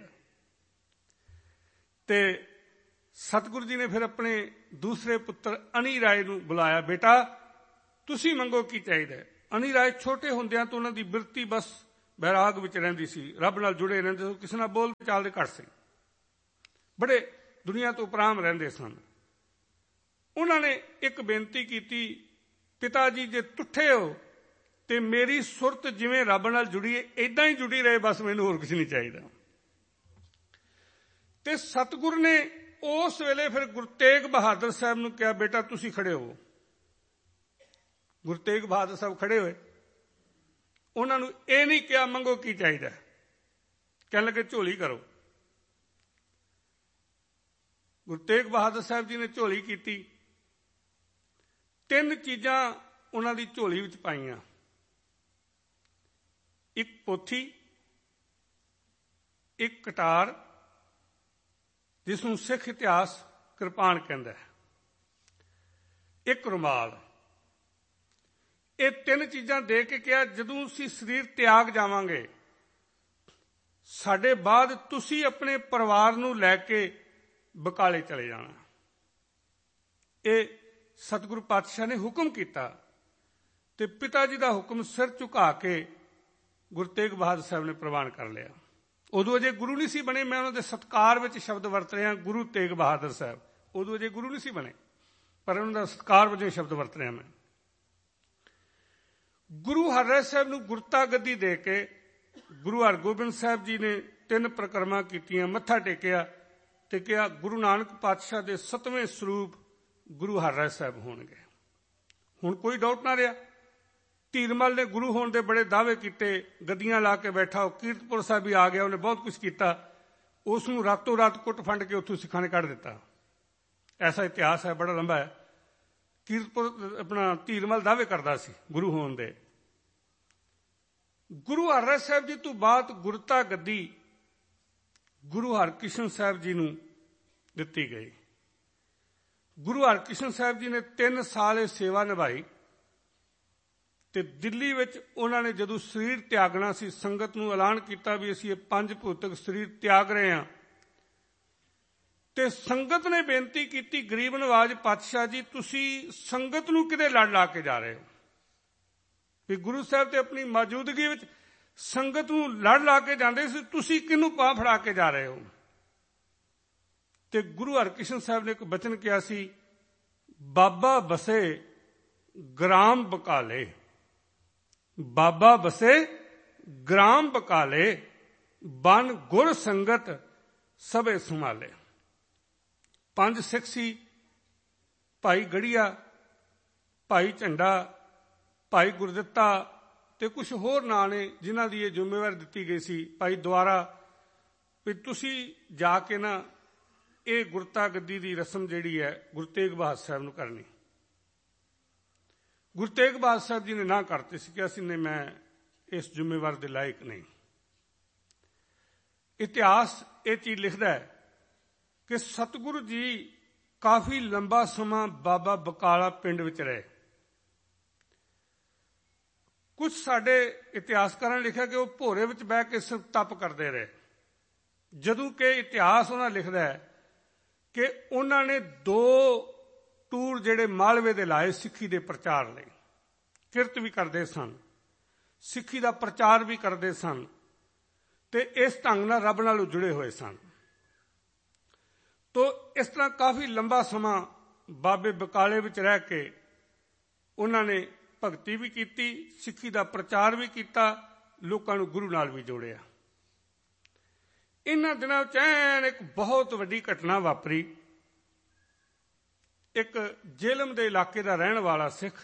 [SPEAKER 1] ਤੇ ਸਤਿਗੁਰੂ ਜੀ ਨੇ ਫਿਰ ਆਪਣੇ ਦੂਸਰੇ ਪੁੱਤਰ ਅਣੀ ਰਾਏ ਨੂੰ ਬੁਲਾਇਆ, ਬੇਟਾ ਤੁਸੀਂ ਮੰਗੋ ਕੀ ਚਾਹੀਦਾ ਹੈ। ਅਣੀ ਰਾਏ ਛੋਟੇ ਹੁੰਦਿਆਂ ਤੋਂ ਉਹਨਾਂ ਦੀ ਬਿਰਤੀ ਬਸ ਬੈਰਾਗ ਵਿੱਚ ਰਹਿੰਦੀ ਸੀ, ਰੱਬ ਨਾਲ ਜੁੜੇ ਰਹਿੰਦੇ ਸੀ, ਕਿਸੇ ਨਾਲ ਬੋਲ ਚਾਲਦੇ ਘੱਟ ਸੀ, ਬੜੇ ਦੁਨੀਆ ਤੋਂ ਉਪਰਾਮ ਰਹਿੰਦੇ ਸਨ। ਉਹਨਾਂ ਨੇ ਇੱਕ ਬੇਨਤੀ ਕੀਤੀ, ਪਿਤਾ ਜੀ ਜੇ ਟੁੱਟੇ ਹੋ ਤੇ ਮੇਰੀ ਸੁਰਤ ਜਿਵੇਂ ਰੱਬ ਨਾਲ ਜੁੜੀ ਹੈ ਇੱਦਾਂ ਹੀ ਜੁੜੀ ਰਹੇ, ਬਸ ਮੈਨੂੰ ਹੋਰ ਕੁਝ ਨਹੀਂ ਚਾਹੀਦਾ। ਤੇ ਸਤਿਗੁਰ ਨੇ ਉਸ ਵੇਲੇ ਫਿਰ ਗੁਰੂ ਤੇਗ ਬਹਾਦਰ ਸਾਹਿਬ ਨੂੰ ਕਿਹਾ, ਬੇਟਾ ਤੁਸੀਂ ਖੜੇ ਹੋ। ਗੁਰੂ ਤੇਗ ਬਹਾਦਰ ਸਾਹਿਬ ਖੜੇ ਹੋਏ। ਉਹਨਾਂ ਨੂੰ ਇਹ ਨਹੀਂ ਕਿਹਾ ਮੰਗੋ ਕੀ ਚਾਹੀਦਾ, ਕਹਿਣ ਲੱਗੇ ਝੋਲੀ ਕਰੋ। ਗੁਰੂ ਤੇਗ ਬਹਾਦਰ ਸਾਹਿਬ ਜੀ ਨੇ ਝੋਲੀ ਕੀਤੀ। ਤਿੰਨ ਚੀਜ਼ਾਂ ਉਹਨਾਂ ਦੀ ਝੋਲੀ ਵਿੱਚ ਪਾਈਆਂ, ਇੱਕ ਪੋਥੀ, ਇੱਕ ਕਟਾਰ ਜਿਸ ਨੂੰ ਸਿੱਖ ਇਤਿਹਾਸ ਕਿਰਪਾਨ ਕਹਿੰਦਾ ਹੈ, ਇੱਕ ਰੁਮਾਲ। ਇਹ ਤਿੰਨ ਚੀਜ਼ਾਂ ਦੇ ਕੇ ਕਿਹਾ, ਜਦੋਂ ਅਸੀਂ ਸਰੀਰ ਤਿਆਗ ਜਾਵਾਂਗੇ, ਸਾਡੇ ਬਾਅਦ ਤੁਸੀਂ ਆਪਣੇ ਪਰਿਵਾਰ ਨੂੰ ਲੈ ਕੇ ਬਕਾਲੇ ਚਲੇ ਜਾਣਾ। ਇਹ ਸਤਿਗੁਰੂ ਪਾਤਸ਼ਾਹ ਨੇ ਹੁਕਮ ਕੀਤਾ ਤੇ ਪਿਤਾ ਜੀ ਦਾ ਹੁਕਮ ਸਿਰ ਝੁਕਾ ਕੇ ਗੁਰੂ ਤੇਗ ਬਹਾਦਰ ਸਾਹਿਬ ਨੇ ਪ੍ਰਵਾਨ ਕਰ ਲਿਆ। ਉਦੋਂ ਅਜੇ ਗੁਰੂ ਨਹੀਂ ਸੀ ਬਣੇ, ਮੈਂ ਉਹਨਾਂ ਦੇ ਸਤਿਕਾਰ ਵਿੱਚ ਸ਼ਬਦ ਵਰਤ ਰਿਹਾ, ਗੁਰੂ ਤੇਗ ਬਹਾਦਰ ਸਾਹਿਬ। ਉਦੋਂ ਅਜੇ ਗੁਰੂ ਨਹੀਂ ਸੀ ਬਣੇ, ਪਰ ਉਹਨਾਂ ਦਾ ਸਤਿਕਾਰ ਵਜੋਂ ਸ਼ਬਦ ਵਰਤ ਰਿਹਾ ਮੈਂ। ਗੁਰੂ ਹਰਿਰਾਏ ਸਾਹਿਬ ਨੂੰ ਗੁਰਤਾ ਗੱਦੀ ਦੇ ਕੇ ਗੁਰੂ ਹਰਗੋਬਿੰਦ ਸਾਹਿਬ ਜੀ ਨੇ ਤਿੰਨ ਪ੍ਰਕਰਮਾਂ ਕੀਤੀਆਂ, ਮੱਥਾ ਟੇਕਿਆ ਤੇ ਕਿਹਾ ਗੁਰੂ ਨਾਨਕ ਪਾਤਸ਼ਾਹ ਦੇ ਸੱਤਵੇਂ ਸਰੂਪ ਗੁਰੂ ਹਰਿਰਾਏ ਸਾਹਿਬ ਹੋਣਗੇ। ਹੁਣ ਕੋਈ ਡਾਊਟ ਨਾ ਰਿਹਾ। ਧੀਰਮਲ ਨੇ ਗੁਰੂ ਹੋਣ ਦੇ ਬੜੇ ਦਾਅਵੇ ਕੀਤੇ, ਗੱਦੀਆਂ ਲਾ ਕੇ ਬੈਠਾ, ਉਹ ਕੀਰਤਪੁਰ ਸਾਹਿਬ ਵੀ ਆ ਗਿਆ, ਉਹਨੇ ਬਹੁਤ ਕੁਝ ਕੀਤਾ, ਉਸ ਨੂੰ ਰਾਤੋਂ ਰਾਤ ਕੁੱਟ ਫੰਡ ਕੇ ਉੱਥੋਂ ਸਿੱਖਾਂ ਨੇ ਕੱਢ ਦਿੱਤਾ। ਐਸਾ ਇਤਿਹਾਸ ਹੈ, ਬੜਾ ਲੰਬਾ ਹੈ। ਕੀਰਤਪੁਰ ਆਪਣਾ ਧੀਰਮਲ ਦਾਅਵੇ ਕਰਦਾ ਸੀ ਗੁਰੂ ਹੋਣ ਦੇ। ਗੁਰੂ ਹਰਿਰਾਏ ਸਾਹਿਬ ਜੀ ਤੋਂ ਬਾਅਦ ਗੁਰਤਾ ਗੱਦੀ ਗੁਰੂ ਹਰਕ੍ਰਿਸ਼ਨ ਸਾਹਿਬ ਜੀ ਨੂੰ ਦਿੱਤੀ ਗਈ। ਗੁਰੂ ਹਰਕ੍ਰਿਸ਼ਨ ਸਾਹਿਬ ਜੀ ਨੇ ਤਿੰਨ ਸਾਲ ਇਹ ਸੇਵਾ ਨਿਭਾਈ ਤੇ ਦਿੱਲੀ ਵਿੱਚ ਉਹਨਾਂ ਨੇ ਜਦੋਂ ਸਰੀਰ ਤਿਆਗਣਾ ਸੀ, ਸੰਗਤ ਨੂੰ ਐਲਾਨ ਕੀਤਾ ਵੀ ਅਸੀਂ ਇਹ ਪੰਜ ਭੌਤਿਕ ਸਰੀਰ ਤਿਆਗ ਰਹੇ ਹਾਂ। ਤੇ ਸੰਗਤ ਨੇ ਬੇਨਤੀ ਕੀਤੀ, ਗਰੀਬ ਨਵਾਜ ਪਾਤਸ਼ਾਹ ਜੀ ਤੁਸੀਂ ਸੰਗਤ ਨੂੰ ਕਿਤੇ ਲੜ ਲਾ ਕੇ ਜਾ ਰਹੇ ਹੋ, ਵੀ ਗੁਰੂ ਸਾਹਿਬ ਤੇ ਆਪਣੀ ਮੌਜੂਦਗੀ ਵਿੱਚ ਸੰਗਤ ਨੂੰ ਲੜ ਲਾ ਕੇ ਜਾਂਦੇ ਸੀ, ਤੁਸੀਂ ਕਿਹਨੂੰ ਪਾ ਫੜਾ ਕੇ ਜਾ ਰਹੇ ਹੋ। ਤੇ ਗੁਰੂ ਹਰਕ੍ਰਿਸ਼ਨ ਸਾਹਿਬ ਨੇ ਇੱਕ ਬਚਨ ਕਿਹਾ ਸੀ, ਬਾਬਾ ਬਸੇ ਗ੍ਰਾਮ ਬਕਾਲੇ, ਬਾਬਾ ਬਸੇ ਗ੍ਰਾਮ ਬਕਾਲੇ, ਬਨ ਗੁਰ ਸੰਗਤ ਸਭੇ ਸੰਭਾਲੇ। ਪੰਜ ਸਿੱਖ ਸੀ, ਭਾਈ ਗੜੀਆ, ਭਾਈ ਝੰਡਾ, ਭਾਈ ਗੁਰਦਿੱਤਾ ਤੇ ਕੁਝ ਹੋਰ ਨਾਂ ਨੇ ਜਿਨ੍ਹਾਂ ਦੀ ਇਹ ਜ਼ਿੰਮੇਵਾਰੀ ਦਿੱਤੀ ਗਈ ਸੀ। ਭਾਈ ਦੁਆਰਾ ਵੀ ਤੁਸੀਂ ਜਾ ਕੇ ਨਾ ਇਹ ਗੁਰਤਾ ਗੱਦੀ ਦੀ ਰਸਮ ਜਿਹੜੀ ਹੈ ਗੁਰੂ ਤੇਗ ਬਹਾਦਰ ਸਾਹਿਬ ਨੂੰ ਕਰਨੀ। ਗੁਰੂ ਤੇਗ ਬਹਾਦਰ ਸਾਹਿਬ ਜੀ ਨੇ ਨਾ ਕਰਤੇ ਸੀ ਕਿ ਅਸੀਂ ਨੇ ਮੈਂ ਇਸ ਜ਼ਿੰਮੇਵਾਰੀ ਦੇ ਲਾਇਕ ਨਹੀਂ। ਇਤਿਹਾਸ ਇਹ ਚੀਜ਼ ਲਿਖਦਾ ਹੈ ਕਿ ਸਤਿਗੁਰੂ ਜੀ ਕਾਫੀ ਲੰਬਾ ਸਮਾਂ ਬਾਬਾ ਬਕਾਲਾ ਪਿੰਡ ਵਿੱਚ ਰਹੇ। ਕੁਝ ਸਾਡੇ ਇਤਿਹਾਸਕਾਰਾਂ ਨੇ ਲਿਖਿਆ ਕਿ ਉਹ ਭੋਰੇ ਵਿੱਚ ਬਹਿ ਕੇ ਸਿਰਫ ਤਪ ਕਰਦੇ ਰਹੇ, ਜਦੋਂ ਕਿ ਇਤਿਹਾਸ ਉਹਨਾਂ ਲਿਖਦਾ ਹੈ ਕਿ ਉਹਨਾਂ ਨੇ ਦੋ ਟੂਰ ਜਿਹੜੇ ਮਾਲਵੇ ਦੇ ਲਾਏ ਸਿੱਖੀ ਦੇ ਪ੍ਰਚਾਰ ਲਈ। ਕਿਰਤ ਵੀ ਕਰਦੇ ਸਨ, ਸਿੱਖੀ ਦਾ ਪ੍ਰਚਾਰ ਵੀ ਕਰਦੇ ਸਨ ਤੇ ਇਸ ਢੰਗ ਨਾਲ ਰੱਬ ਨਾਲ ਜੁੜੇ ਹੋਏ ਸਨ। ਤੋ ਇਸ ਤਰ੍ਹਾਂ ਕਾਫੀ ਲੰਬਾ ਸਮਾਂ ਬਾਬੇ ਬਕਾਲੇ ਵਿੱਚ ਰਹਿ ਕੇ ਉਹਨਾਂ ਨੇ ਭਗਤੀ ਵੀ ਕੀਤੀ, ਸਿੱਖੀ ਦਾ ਪ੍ਰਚਾਰ ਵੀ ਕੀਤਾ, ਲੋਕਾਂ ਨੂੰ ਗੁਰੂ ਨਾਲ ਵੀ ਜੋੜਿਆ। ਇਹਨਾਂ ਦਿਨਾਂ ਵਿੱਚ ਐਨ ਇੱਕ ਬਹੁਤ ਵੱਡੀ ਘਟਨਾ ਵਾਪਰੀ। ਇੱਕ ਜੇਹਲਮ ਦੇ ਇਲਾਕੇ ਦਾ ਰਹਿਣ ਵਾਲਾ ਸਿੱਖ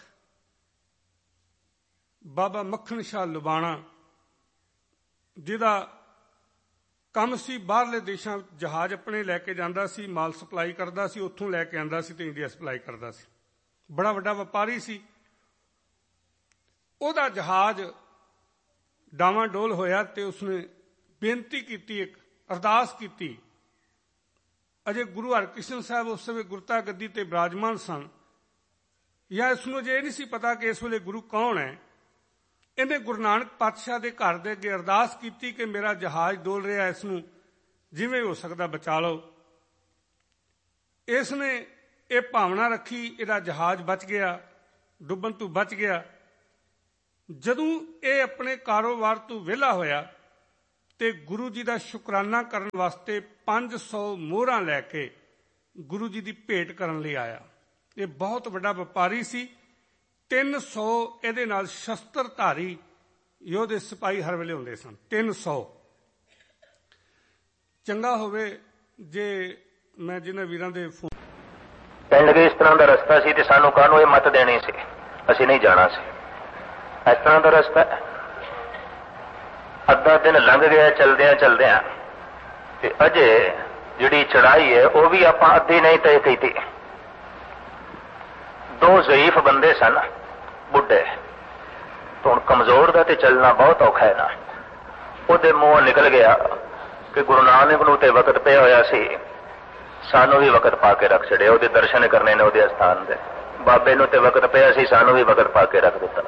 [SPEAKER 1] ਬਾਬਾ ਮੱਖਣ ਸ਼ਾਹ ਲੁਬਾਣਾ, ਜਿਹਦਾ ਕੰਮ ਸੀ ਬਾਹਰਲੇ ਦੇਸ਼ਾਂ ਵਿੱਚ ਜਹਾਜ਼ ਆਪਣੇ ਲੈ ਕੇ ਜਾਂਦਾ ਸੀ, ਮਾਲ ਸਪਲਾਈ ਕਰਦਾ ਸੀ, ਉੱਥੋਂ ਲੈ ਕੇ ਆਉਂਦਾ ਸੀ ਤੇ ਇੰਡੀਆ ਸਪਲਾਈ ਕਰਦਾ ਸੀ, ਬੜਾ ਵੱਡਾ ਵਪਾਰੀ ਸੀ। ਉਹਦਾ ਜਹਾਜ਼ ਡਾਵਾਂਡੋਲ ਹੋਇਆ ਤੇ ਉਸਨੇ ਬੇਨਤੀ ਕੀਤੀ, ਇੱਕ ਅਰਦਾਸ ਕੀਤੀ। ਅਜੇ ਗੁਰੂ ਹਰਕ੍ਰਿਸ਼ਨ ਸਾਹਿਬ ਉਸ ਵੇਲੇ ਗੁਰਤਾ ਗੱਦੀ ਤੇ ਬਿਰਾਜਮਾਨ ਸਨ, ਜਾਂ ਇਸਨੂੰ ਅਜੇ ਇਹ ਨਹੀਂ ਸੀ ਪਤਾ ਕਿ ਇਸ ਵੇਲੇ ਗੁਰੂ ਕੌਣ ਹੈ। ਇਹਨੇ ਗੁਰੂ ਨਾਨਕ ਪਾਤਸ਼ਾਹ ਦੇ ਘਰ ਦੇ ਅੱਗੇ ਅਰਦਾਸ ਕੀਤੀ ਕਿ ਮੇਰਾ ਜਹਾਜ਼ ਡੋਲ ਰਿਹਾ, ਇਸ ਨੂੰ ਜਿਵੇਂ ਹੋ ਸਕਦਾ ਬਚਾ ਲਓ। ਇਸ ਨੇ ਇਹ ਭਾਵਨਾ ਰੱਖੀ, ਇਹਦਾ ਜਹਾਜ਼ ਬਚ ਗਿਆ, ਡੁੱਬਣ ਤੋਂ ਬਚ ਗਿਆ। ਜਦੋਂ ਇਹ ਆਪਣੇ ਕਾਰੋਬਾਰ ਤੋਂ ਵਿਹਲਾ ਹੋਇਆ ਤੇ ਗੁਰੂ ਜੀ ਦਾ ਸ਼ੁਕਰਾਨਾ ਕਰਨ ਵਾਸਤੇ ਪੰਜ ਸੌ ਮੋਹਰਾਂ ਲੈ ਕੇ ਗੁਰੂ ਜੀ ਦੀ ਭੇਟ ਕਰਨ ਲਈ ਆਇਆ। ਇਹ ਬਹੁਤ ਵੱਡਾ ਵਪਾਰੀ ਸੀ। ਤਿੰਨ ਸੌ ਇਹਦੇ ਨਾਲ ਸ਼ਸਤਰਧਾਰੀ ਯੋਧੇ ਸਿਪਾਹੀ ਹਰ ਵੇਲੇ ਹੁੰਦੇ ਸਨ। ਤਿੰਨ ਸੌ ਚੰਗਾ ਹੋਵੇ ਜੇ ਮੈਂ ਜਿਹਨਾਂ ਵੀਰਾਂ ਦੇ ਫੋਨ
[SPEAKER 2] ਪਿੰਡ ਗਏ। ਇਸ ਤਰ੍ਹਾਂ ਦਾ ਰਸਤਾ ਸੀ ਤੇ ਸਾਨੂੰ ਕਾਹਨੂੰ ਇਹ ਮੱਤ ਦੇਣੀ ਸੀ, ਅਸੀਂ ਨਹੀਂ ਜਾਣਾ ਸੀ। ਇਸ ਤਰ੍ਹਾਂ ਦਾ ਰਸਤਾ ਅੱਧਾ ਦਿਨ ਲੰਘ ਗਿਆ ਚਲਦਿਆਂ ਚਲਦਿਆਂ ਤੇ ਅਜੇ ਜਿਹੜੀ ਚੜਾਈ ਹੈ ਉਹ ਵੀ ਆਪਾਂ ਅੱਧੀ ਨਹੀਂ ਤੈਅ ਕੀਤੀ। ਦੋ ਜ਼ਈਫ ਬੰਦੇ ਸਨ, ਬੁੱਢੇ। ਹੁਣ ਕਮਜ਼ੋਰ ਦਾ ਤੇ ਚੱਲਣਾ ਬਹੁਤ ਔਖਾ ਹੈ ਨਾ। ਉਹਦੇ ਮੂੰਹੋਂ ਨਿਕਲ ਗਿਆ ਕਿ ਗੁਰੂ ਨਾਨਕ ਨੂੰ ਤੇ ਵਕਤ ਪਿਆ ਹੋਇਆ ਸੀ, ਸਾਨੂੰ ਵੀ ਵਕਤ ਪਾ ਕੇ ਰੱਖ ਛੜਿਆ। ਉਹਦੇ ਦਰਸ਼ਨ ਕਰਨੇ ਨੇ ਉਹਦੇ ਅਸਥਾਨ ਦੇ। ਬਾਬੇ ਨੂੰ ਤੇ ਵਕਤ ਪਿਆ ਸੀ, ਸਾਨੂੰ ਵੀ ਵਕਤ ਪਾ ਕੇ ਰੱਖ ਦਿੱਤਾ।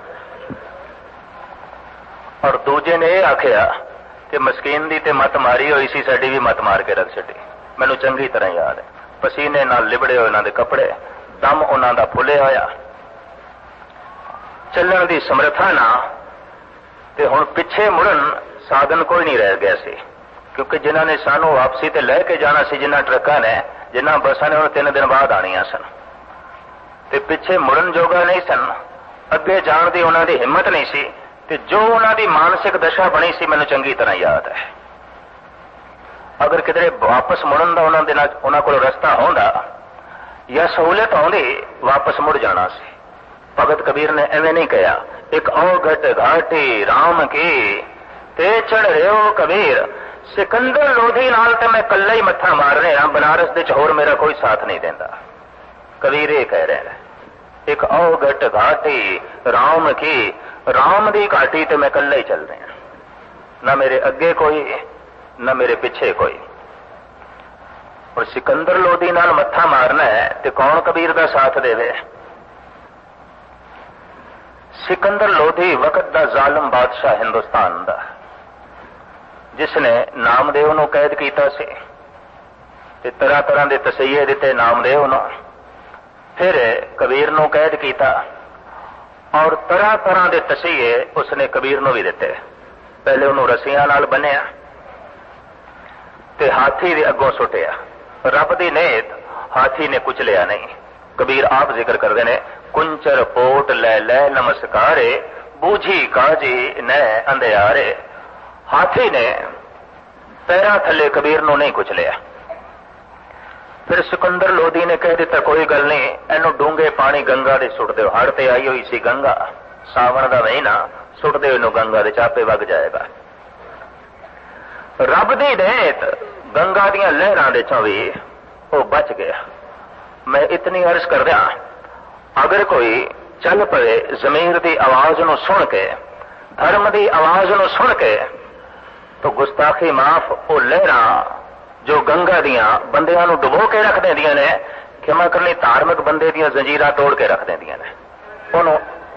[SPEAKER 2] ਔਰ ਦੂਜੇ ਨੇ ਇਹ ਆਖਿਆ ਕਿ ਮਸਕੀਨ ਦੀ ਤੇ ਮੱਤ ਮਾਰੀ ਹੋਈ ਸੀ, ਸਾਡੀ ਵੀ ਮੱਤ ਮਾਰ ਕੇ ਰੱਖ ਛੱਡੀ। ਮੈਨੂੰ ਚੰਗੀ ਤਰ੍ਹਾਂ ਯਾਦ ਹੈ। ਪਸੀਨੇ ਨਾਲ ਲਿਬੜੇ ਹੋਏ ਉਹਨਾਂ ਦੇ ਕੱਪੜੇ, ਦਮ ਉਹਨਾਂ ਦਾ ਫੁੱਲਿਆ ਹੋਇਆ, ਚੱਲਣ ਦੀ ਸਮਰੱਥਾ ਨਾ। ਤੇ ਹੁਣ ਪਿੱਛੇ ਮੁੜਨ ਸਾਧਨ ਕੋਈ ਨਹੀਂ ਰਹਿ ਗਿਆ ਸੀ, ਕਿਉਂਕਿ ਜਿਨ੍ਹਾਂ ਨੇ ਸਾਨੂੰ ਵਾਪਸੀ ਤੇ ਲੈ ਕੇ ਜਾਣਾ ਸੀ, ਜਿਨ੍ਹਾਂ ਟਰੱਕਾਂ ਨੇ, ਜਿਨ੍ਹਾਂ ਬੱਸਾਂ ਨੇ, ਉਹ ਤਿੰਨ ਦਿਨ ਬਾਅਦ ਆਣੀਆਂ ਸਨ ਤੇ ਪਿੱਛੇ ਮੁੜਨ ਜੋਗਾ ਨਹੀਂ ਸਨ। ਅੱਗੇ ਜਾਣ ਦੀ ਉਹਨਾਂ ਦੀ ਹਿੰਮਤ ਨਹੀਂ ਸੀ। ਤੇ ਜੋ ਉਹਨਾਂ ਦੀ ਮਾਨਸਿਕ ਦਸ਼ਾ ਬਣੀ ਸੀ ਮੈਨੂੰ ਚੰਗੀ ਤਰ੍ਹਾਂ ਯਾਦ ਹੈ। ਅਗਰ ਕਿਧਰੇ ਵਾਪਸ ਮੁੜਨ ਦਾ ਉਹਨਾਂ ਦੇ ਨਾਲ ਉਹਨਾਂ ਕੋਲ ਰਸਤਾ ਹੁੰਦਾ ਜਾਂ ਸਹੂਲਤ ਆਉਂਦੀ, ਵਾਪਸ ਮੁੜ ਜਾਣਾ ਸੀ। ਭਗਤ ਕਬੀਰ ਨੇ ਐਵੇਂ ਨਹੀਂ ਕਿਹਾ, ਇੱਕ ਔਗਟ ਘਾਟੀ ਰਾਮ ਕੀ ਤੇ ਚੜ ਰਿਓ ਕਬੀਰ, ਸਿਕੰਦਰ ਲੋਧੀ ਨਾਲ ਤੇ ਮੈਂ ਕੱਲਾ ਹੀ ਮੱਥਾ ਮਾਰ ਰਿਹਾ, ਬਨਾਰਸ ਦੇ ਚ ਹੋਰ ਮੇਰਾ ਕੋਈ ਸਾਥ ਨਹੀਂ ਦਿੰਦਾ। ਕਬੀਰ ਇਹ ਕਹਿ ਰਹੇ ਨੇ, ਇੱਕ ਔਗਟ ਘਾਟੀ ਰਾਮ ਕੀ, ਰਾਮ ਦੀ ਘਾਟੀ ਤੇ ਮੈਂ ਕੱਲਾ ਹੀ ਚੱਲ ਰਿਹਾ, ਨਾ ਮੇਰੇ ਅੱਗੇ ਕੋਈ ਨਾ ਮੇਰੇ ਪਿੱਛੇ ਕੋਈ। ਔਰ ਸਿਕੰਦਰ ਲੋਧੀ ਨਾਲ ਮੱਥਾ ਮਾਰਨਾ ਹੈ ਤੇ ਕੌਣ ਕਬੀਰ ਦਾ ਸਾਥ ਦੇਵੇ? ਸਿਕੰਦਰ ਲੋਧੀ ਵਕਤ ਦਾ ਜ਼ਾਲਮ ਬਾਦਸ਼ਾਹ ਹਿੰਦੁਸਤਾਨ ਦਾ, ਜਿਸ ਨੇ ਨਾਮਦੇਵ ਨੂੰ ਕੈਦ ਕੀਤਾ ਸੀ ਤੇ ਤਰ੍ਹਾਂ ਤਰ੍ਹਾਂ ਦੇ ਤਸੀਹੇ ਦਿੱਤੇ ਨਾਮਦੇਵ ਨੂੰ। ਫਿਰ ਕਬੀਰ ਨੂੰ ਕੈਦ ਕੀਤਾ ਔਰ ਤਰ੍ਹਾਂ ਤਰ੍ਹਾਂ ਦੇ ਤਸੀਹੇ ਉਸਨੇ ਕਬੀਰ ਨੂੰ ਵੀ ਦਿੱਤੇ। ਪਹਿਲੇ ਉਹਨੂੰ ਰੱਸੀਆਂ ਨਾਲ ਬੰਨਿਆ ਤੇ ਹਾਥੀ ਦੇ ਅੱਗੋਂ ਸੁੱਟਿਆ। ਰੱਬ ਦੀ ਨੇਤ, ਹਾਥੀ ਨੇ ਕੁਚਲਿਆ ਨਹੀਂ। ਕਬੀਰ ਆਪ ਜ਼ਿਕਰ ਕਰਦੇ ਨੇ, ਕੁੰਚਰ ਪੋਟ ਲੈ ਲੈ ਨਮਸਕਾਰੇ, ਬੂਝੀ ਕਾਜੀ ਨੈ ਅੰਧਿਆਰੇ। ਹਾਥੀ ਨੇ ਪੈਰਾਂ ਥੱਲੇ ਕਬੀਰ ਨੂੰ ਨਹੀਂ ਕੁਚਲਿਆ। ਫਿਰ ਸਿਕੰਦਰ ਲੋਧੀ ਨੇ ਕਹਿ ਦਿੱਤਾ, ਕੋਈ ਗੱਲ ਨਹੀਂ, ਇਹਨੂੰ ਡੂੰਘੇ ਪਾਣੀ ਗੰਗਾ ਦੇ ਸੁੱਟ ਦਿਓ। ਹੜ ਤੇ ਆਈ ਹੋਈ ਸੀ ਗੰਗਾ, ਸਾਵਣ ਦਾ ਮਹੀਨਾ, ਸੁੱਟ ਦਿਓ ਇਹਨੂੰ ਗੰਗਾ ਦੇ, ਚਾਪੇ ਵਗ ਜਾਏਗਾ। ਰੱਬ ਦੀ ਨੇਤ ਗੰਗਾ ਦੀਆਂ ਲਹਿਰਾਂ ਦੇ ਚੋਂ ਵੀ ਉਹ ਬਚ ਗਿਆ। ਮੈਂ ਇਤਨੀ ਅਰਜ਼ ਕਰਦਾ, ਅਗਰ ਕੋਈ ਚੱਲ ਪਵੇ ਜ਼ਮੀਰ ਦੀ ਆਵਾਜ਼ ਨੂੰ ਸੁਣ ਕੇ, ਧਰਮ ਦੀ ਆਵਾਜ਼ ਨੂੰ ਸੁਣ ਕੇ, ਤਾਂ ਗੁਸਤਾਖੀ ਮਾਫ। ਉਹ ਲਹਿਰਾਂ ਜੋ ਗੰਗਾ ਦੀਆਂ ਬੰਦਿਆਂ ਨੂੰ ਡੁਬੋ ਕੇ ਰੱਖ ਦਿੰਦੀਆਂ ਨੇ, ਖਿਮਾ ਕਰਨੀ ਧਾਰਮਿਕ ਬੰਦੇ ਦੀਆਂ ਜ਼ੰਜੀਰਾਂ ਤੋੜ ਕੇ ਰੱਖ ਦਿੰਦੀਆਂ ਨੇ ਉਹਨੂੰ।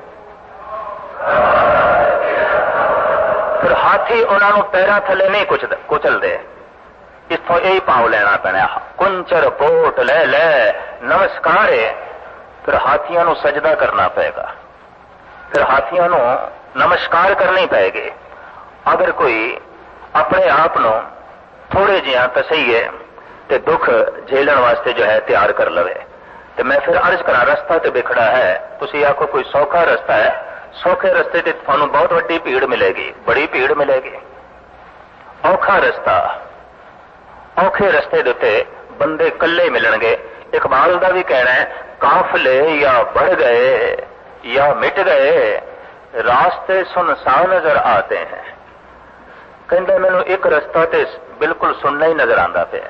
[SPEAKER 2] ਫਿਰ ਹਾਥੀ ਉਹਨਾਂ ਨੂੰ ਪੈਰਾਂ ਥੱਲੇ ਨਹੀਂ ਕੁਚਲਦੇ। ਇੱਥੋਂ ਇਹੀ ਭਾਵ ਲੈਣਾ ਪੈਣਾ, ਕੁੰਚਰ ਪੋਟ ਲੈ ਲੈ ਨਮਸਕਾਰੇ। ਫਿਰ ਹਾਥੀਆਂ ਨੂੰ ਸਜਦਾ ਕਰਨਾ ਪਏਗਾ, ਫਿਰ ਹਾਥੀਆਂ ਨੂੰ ਨਮਸਕਾਰ ਕਰਨੀ ਪਏਗੀ। ਅਗਰ ਕੋਈ ਆਪਣੇ ਆਪ ਨੂੰ ਥੋੜੇ ਜਿਹਾ ਤਸਈਏ ਤੇ ਦੁੱਖ ਝੇਲਣ ਵਾਸਤੇ ਜੋ ਹੈ ਤਿਆਰ ਕਰ ਲਵੇ। ਤੇ ਮੈਂ ਫਿਰ ਅਰਜ਼ ਕਰਾਂ, ਰਸਤਾ ਤੇ ਵਿਖੜਾ ਹੈ। ਤੁਸੀਂ ਆਖੋ ਕੋਈ ਸੌਖਾ ਰਸਤਾ ਹੈ, ਸੌਖੇ ਰਸਤੇ ਤੇ ਤੁਹਾਨੂੰ ਬਹੁਤ ਵੱਡੀ ਭੀੜ ਮਿਲੇਗੀ, ਬੜੀ ਭੀੜ ਮਿਲੇਗੀ। ਔਖਾ ਰਸਤਾ, ਔਖੇ ਰਸਤੇ ਦੇ ਉੱਤੇ ਬੰਦੇ ਇਕੱਲੇ ਮਿਲਣਗੇ। ਇਕਬਾਲ ਦਾ ਵੀ ਕਹਿਣਾ ਹੈ, ਕਾਫਲੇ ਜਾਂ बढ़ गए या मिट गए, रास्ते सुनसान नजर आते हैं। ਕਹਿੰਦਾ ਮੈਨੂੰ ਇੱਕ ਰਸਤਾ ਤੇ ਬਿਲਕੁਲ ਸੁਣਨਾ ਹੀ ਨਜ਼ਰ ਆਉਂਦਾ ਪਿਆ।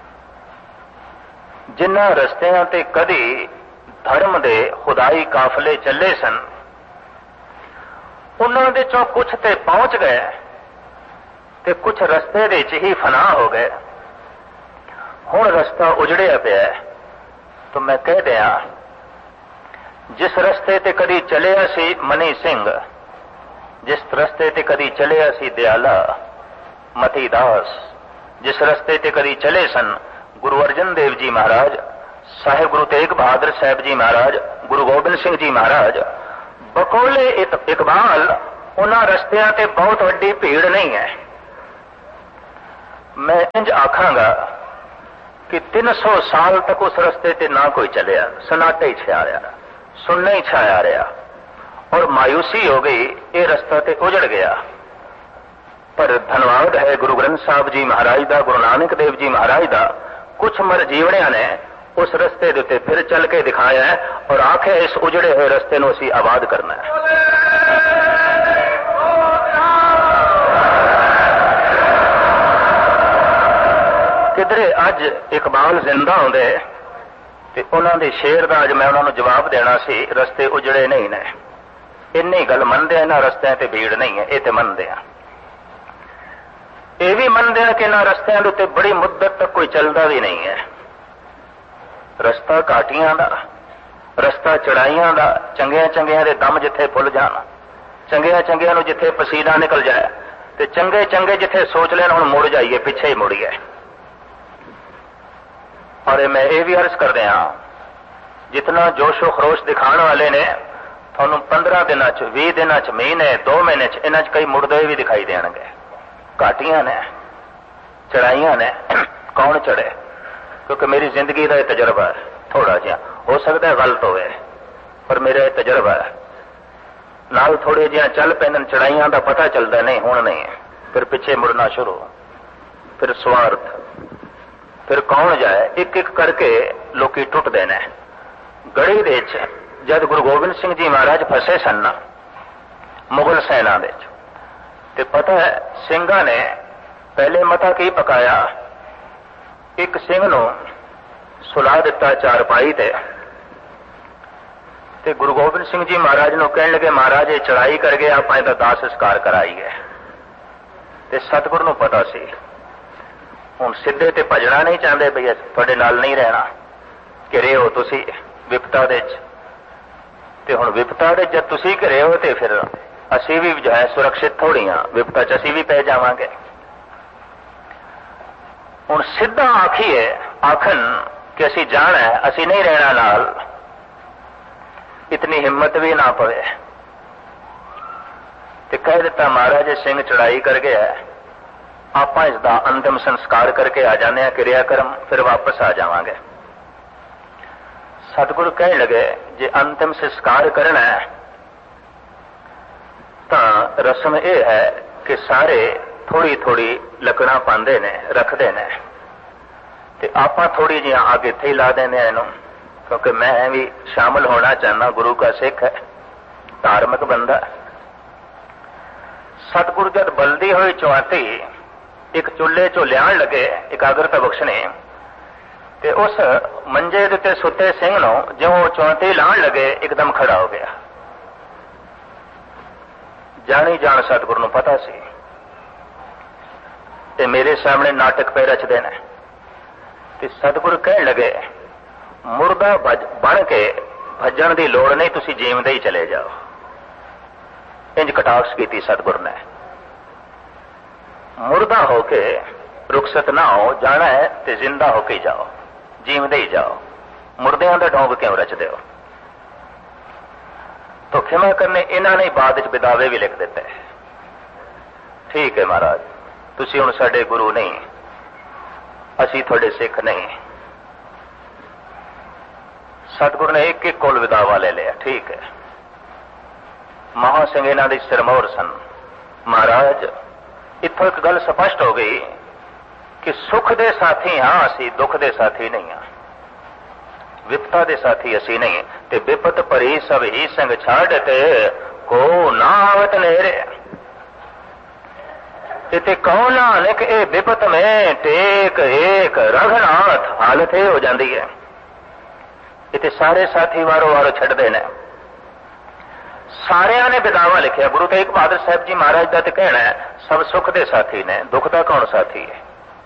[SPEAKER 2] ਜਿਨ੍ਹਾਂ ਰਸਤਿਆਂ ਤੇ ਕਦੀ ਧਰਮ ਦੇ ਖੁਦਾਈ ਕਾਫਲੇ ਚੱਲੇ ਸਨ, ਉਹਨਾਂ ਦੇ ਚੋਂ ਕੁਝ ਤੇ ਪਹੁੰਚ ਗਏ ਤੇ ਕੁਝ ਰਸਤੇ ਦੇ ਵਿੱਚ ਹੀ ਫਨਾ ਹੋ ਗਏ। ਹੁਣ ਰਸਤਾ ਉਜੜਿਆ ਪਿਆ। ਤਾਂ ਮੈਂ ਕਹਿ ਦਿਆਂ, ਜਿਸ ਰਸਤੇ ਤੇ ਕਦੀ ਚੱਲਿਆ ਸੀ ਮਨੀ ਸਿੰਘ, ਜਿਸ ਰਸਤੇ ਤੇ ਕਦੀ ਚੱਲਿਆ ਸੀ ਦਿਆਲਾ ਮਤੀ ਦਾਸ, ਜਿਸ ਰਸਤੇ ਤੇ ਕਦੀ ਚਲੇ ਸਨ ਗੁਰੂ ਅਰਜਨ ਦੇਵ ਜੀ ਮਹਾਰਾਜ, ਸਾਹਿਬ ਗੁਰੂ ਤੇਗ ਬਹਾਦਰ ਸਾਹਿਬ ਜੀ ਮਹਾਰਾਜ, ਗੁਰੂ ਗੋਬਿੰਦ ਸਿੰਘ ਜੀ ਮਹਾਰਾਜ, बकोले इकबाल उन्हां रस्तियां ते बहुत वड्डी भीड़ नहीं है। मैं इंज आखांगा कि तीन सौ साल तक उस रस्ते ते ना कोई चलिया, सन्नाटा ही छाया रहा, सुनना ही छाया रहा, और मायूसी हो गई, ये रस्ता ते उजड़ गया। पर धन्यवाद है गुरु ग्रंथ साहब जी महाराज दा, गुरु नानक देव जी महाराज दा, कुछ मर जीवणिया ने उस रस्ते दे उत्ते फिर चल के दिखाया है और आखे इस उजड़े हुए रस्ते नूं असीं आबाद करना है। किधरे अज इकबाल जिंदा होंदे ते उन्हां दे शेर दा अज मैं उन्हां नूं जवाब देना सी, रस्ते उजड़े नहीं ने। इन्नी गल मनदे इन्हां रस्तियां ते भीड़ नहीं है, ये ते मनदे आ। ये भी मनदे आ कि इन्हां रस्तियां दे उत्ते बड़ी मुद्दत तक कोई चलदा भी नहीं है। रस्ता घाटियां दा, रस्ता चढ़ाइयां दा, चंगियां चंगियां दे दम जिथे फुल जान, चंगियां चंगियां नूं जिथे पसीना निकल जाए, ते चंगे चंगे जिथे सोच लेन हुण मुड़ जाइए, पिछे ही मुड़िए। और मैं ये भी अर्ज कर दिया, जितना जोशो खरोश दिखाने वाले ने थानू पंद्रह दिन च, भी दिन च, महीने, दो महीने च इन्हां च कई मुड़दे भी दिखाई देंगे। घाटियां ने, चढ़ाइयां ने, कौन चढ़े? क्योंकि मेरी जिंदगी का यह तजर्बा है, थोड़ा जिहा हो सकता है गलत होवे, पर मेरा यह तजर्बा है। नाल थोड़े जिहा चल पैन चढ़ाइयां का पता चलता नहीं, हुण नहीं, फिर पिछे मुड़ना शुरू, फिर स्वार्थ, फिर कौन जाए, एक एक करके लोकी टुटदे ने। गढ़ी दे जद गुरु गोबिंद सिंह जी महाराज फसे सन मुगल सेना दे, ते पता है सिंघा ने पहले मता की पकाया, एक सिंह नूं सुला दिता चारपाई ते, ते गुरु गोबिंद सिंह जी महाराज नूं कहण लगे, महाराज ये चढ़ाई कर गए, आपां इहदा दाह संस्कार कराईए। ते सतगुरु नूं पता सी हुण सिद्धे ते भजना नहीं चाहते, बई तुहाडे नाल नहीं रहना, घिरे हो तुसीं विपता दे च, ते हुण विपता दे जद तुसीं घिरे हो ते फिर असीं भी जो है सुरक्षित थोड़ी हाँ, विपता च असीं भी पै जावांगे। हुण सीधा आखिए आखन कि असीं जाना है, असीं नहीं रहना नाल, इतनी हिम्मत भी ना पवे। ते कह दिता महाराज सिंह चढ़ाई कर गया है, आप इसका अंतिम संस्कार करके आ जाने, क्रियाक्रम फिर वापस आ जावांगे। सतगुरु कह लगे जे अंतिम संस्कार करना है तो रस्म यह है कि सारे थोड़ी थोड़ी लकड़ा पाते ने, रखते ने, ते आपां थोड़ी जी आगे इत्थे ही ला देने इनू, क्योंकि मैं भी शामिल होना चाहना, गुरु का सिख है, धार्मिक बंदा। सतगुरु जद बलदी हुई चौंती एक चुल्हे चो लियाण लगे एकाग्रता बख्शने, ते उस मंजे दे उत्ते सुते सिंह नूं जिउं चौंती लाण लगे एकदम खड़ा हो गया। जानी जान सतगुरु नूं पता सी ते मेरे सामने नाटक पे रचदे ने, ते सतगुरु कहण लगे मुर्दा बन के भजन की लोड़ नहीं, तुसीं जीवदे ही चले जाओ। इंज कटाक्ष की सतगुरु ने, मुर्दा होके रुखसत ना हो, जाना है ते जिंदा होके जाओ, जीवदे ही जाओ, मुर्दियां दा ढोंग क्यों रचदे हो? तो खिमा करने इन्हां ने बाद विच बिदावे भी लिख दिते। ठीक है महाराज, तुसीं हुण साडे गुरु नहीं, असीं तुहाडे सिख नहीं। सतगुरु ने एक एक कोल विदावा ले लिया। ठीक है, महा सिंह इन्हां दी सिरमौर सन। महाराज इत्थों एक गल स्पष्ट हो गई कि सुख दे साथी हाँ असी, दुख दे साथी नहीं हाँ, विपता दे साथी असी नहीं। ते विपत भरी सब ही संग छाड़ ते को ना आवत नेरे, इते कहो नानक ए विपत में टेक एक रघुनाथ, हालत ये हो जाती है। इते सारे साथी वारो वारो छड्डदे ने। सारिया ने बिदावा लिखिया। गुरु तेग बहादुर साहब जी महाराज का तो कहना है सब सुख दे साथी ने, दुख का कौन साथी है?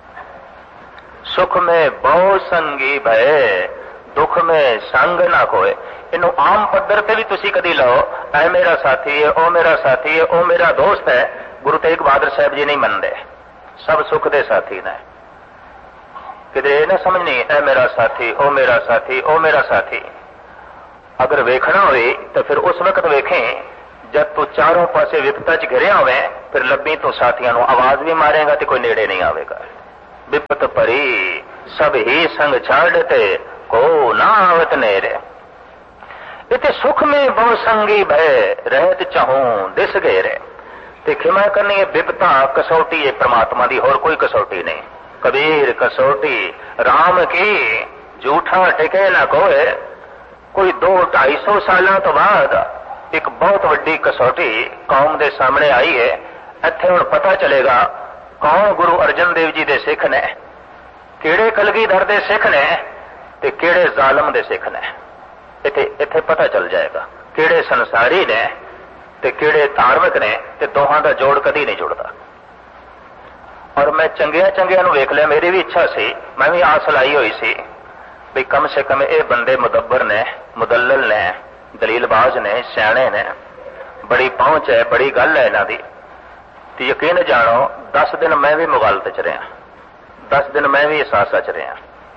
[SPEAKER 2] सुख में बहु संगी भय, दुख में संग ना कोय। इनू आम पद्धर पे भी तुसी कदी लो, ऐ मेरा साथी है, ओ मेरा साथी है, ओ मेरा दोस्त है। गुरु तेग बहादुर साहब जी नहीं मनते, सब सुख दे साथी ने। किधरे न समझनी ऐ मेरा साथी, ओ मेरा साथी, ओ मेरा साथी। अगर वेखना होए तो फिर उस वक्त वेखें जब तू चारों पासे विपता च घिरिया होवे, फिर लब्बी तो साथियों को आवाज भी मारेगा तो कोई नेड़े नहीं आवेगा। विपत परी सब ही संग छाड़ते को ना आवत नेरे, इते सुख में बहु संगी भय रहत चाहूं दिस घेरे। ते खिमा करनी है विपता कसौटी है परमात्मा दी, और कोई कसौटी नहीं। कबीर कसौटी राम की झूठा टिके ना कोए। कोई दो ढाई सौ साल तो बाद एक बहुत वड्डी कसौटी कौम के सामने आई है। इत्थे हुण पता चलेगा कौन गुरु अर्जन देव जी दे सिख ने, किहड़े कलगीधर दे सिख ने ते किहड़े जालम दे सिख ने। इत्थे इत्थे पता चल जाएगा किहड़े संसारी ने ते किहड़े धार्मिक ने, ते दोहां दा जोड़ कदी नहीं जुड़दा। और मैं चंगिया चंगिया नूं वेख लिया, मेरी भी इच्छा सी, मैं भी आस लाई हुई सी भी कम से कम ये बंदे मुदब्बर ने, मुदल्लल ने, दलीलबाज ने, सियाणे ने, बड़ी पहुंच है, बड़ी गल है इन्हां दी। ते यकीन जानो दस दिन मैं भी मुगालत च रहा, दस दिन मैं भी एहसास च रहा।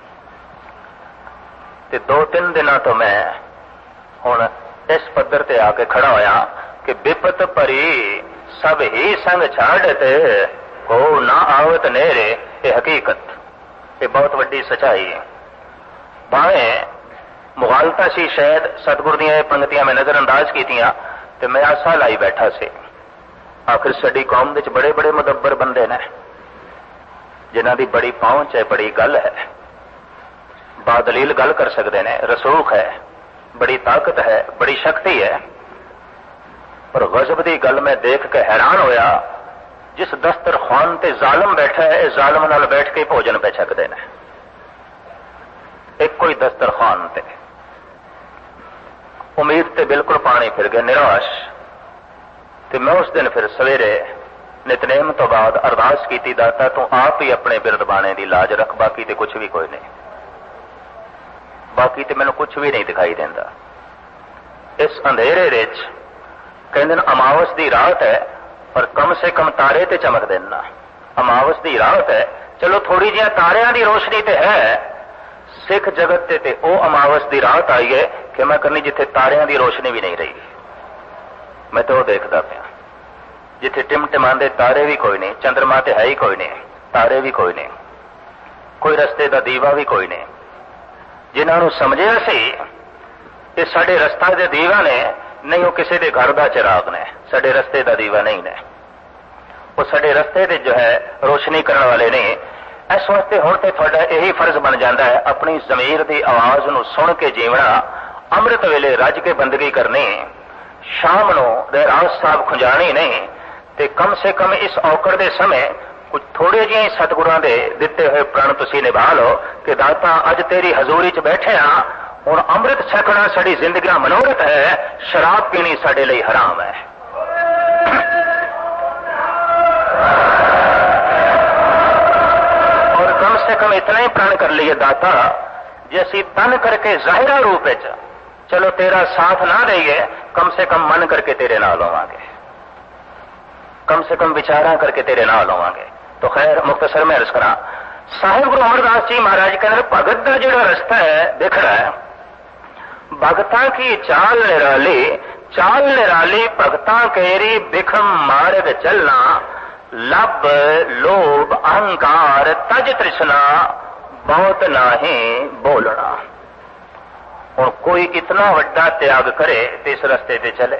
[SPEAKER 2] ते दो तीन दिनों तो मैं हुण इस पद्धर ते आके खड़ा होया कि विपत भरी सब ही संग छाड़ते को ना आवत नेरे। ये हकीकत, ये बहुत वड्डी सच्चाई है। भावें मुगालता सी शायद सतगुर दीयां पंक्तियां मैं नजरअंदाज कीतियां ते मैं आसा लाई बैठा से। आखिर साडी कौम विच बड़े बड़े मुदब्बर बंदे ने जिन्हां दी बड़ी पहुंच है, बड़ी गल है, बादलील गल कर सकते ने, रसूख है, बड़ी ताकत है, बड़ी शक्ति है। पर गजब दी गल मैं देख के हैरान होया, जिस दस्तरखान ते जालम बैठा है, जालम नाल बैठ के भोजन पे छकते ने। एक कोई दस्तरखान ते उम्मीद ते बिल्कुल पानी फिर गए, निराश। ते मैं उस दिन फिर सवेरे नितनेम तो बाद अरदास की, दाता तू आप ही अपने बिरद बाणे की लाज रख, बाकी ते कुछ भी कोई नहीं, बाकी ते मैनू कुछ भी नहीं दिखाई देता। इस अंधेरे विच कहंदे ने अमावस की रात है पर कम से कम तारे ते चमक देना। अमावस की रात है, चलो थोड़ी जी तारियां की रोशनी ते है। सिख जगत ते ते ओ अमावस की रात आई है कि मैं करनी जिथे तारियां की रोशनी भी नहीं रही। मैं तो देखता पाया जिथे टिमटिमांदे तारे भी कोई नहीं, चंद्रमा ते है ही कोई नहीं, तारे भी कोई नहीं, कोई रस्ते का दीवा भी कोई नहीं। जिन्होंने समझिया सी ये साडे रस्ता दे दीवा ने, नहीं वो किसी के घर का चिराग ने, साडे रस्ते का दीवा नहीं ने, वो साडे रस्ते दे जो है रोशनी करने वाले नहीं। इस वास्ते हुण ते तुहाडा यही फर्ज बन जाता है अपनी जमीर की आवाज नूं सुन के जीवना, अमृत वेले रज के बंदगी करनी, शाम नूं रहरास साहब खुंजानी नहीं। ते कम से कम इस औकड़ के समय कुछ थोड़े जिहे सतगुरां दे दिते हुए प्रण तुसीं निभा लो कि दाता अज तेरी हजूरी च बैठे हाँ, हुण अमृत छकना साडी जिंदगी दा मनोरथ है, शराब पीनी साडे लई हराम है। और कम से कम इतना ही प्रण कर लिए दाता, जे असीं तन करके जाहिरा रूप विच चलो तेरा साथ ना देइए, कम से कम मन करके तेरे नाल होवांगे, कम से कम विचारा करके तेरे नाल होवांगे। तो खैर मुख्तसर में अर्ज करा, साहिब गुरु अमरदास जी महाराज कहते भगत का जो रास्ता है दिख रहा है, भगतां की चाल निराली, चाल निराली भगतां केरी बिखम मार्ग चलना, लब लोभ अहंकार तज तृष्णा बहुत नाही बोलना। और कोई इतना वड्डा त्याग करे तो इस रस्ते ते चले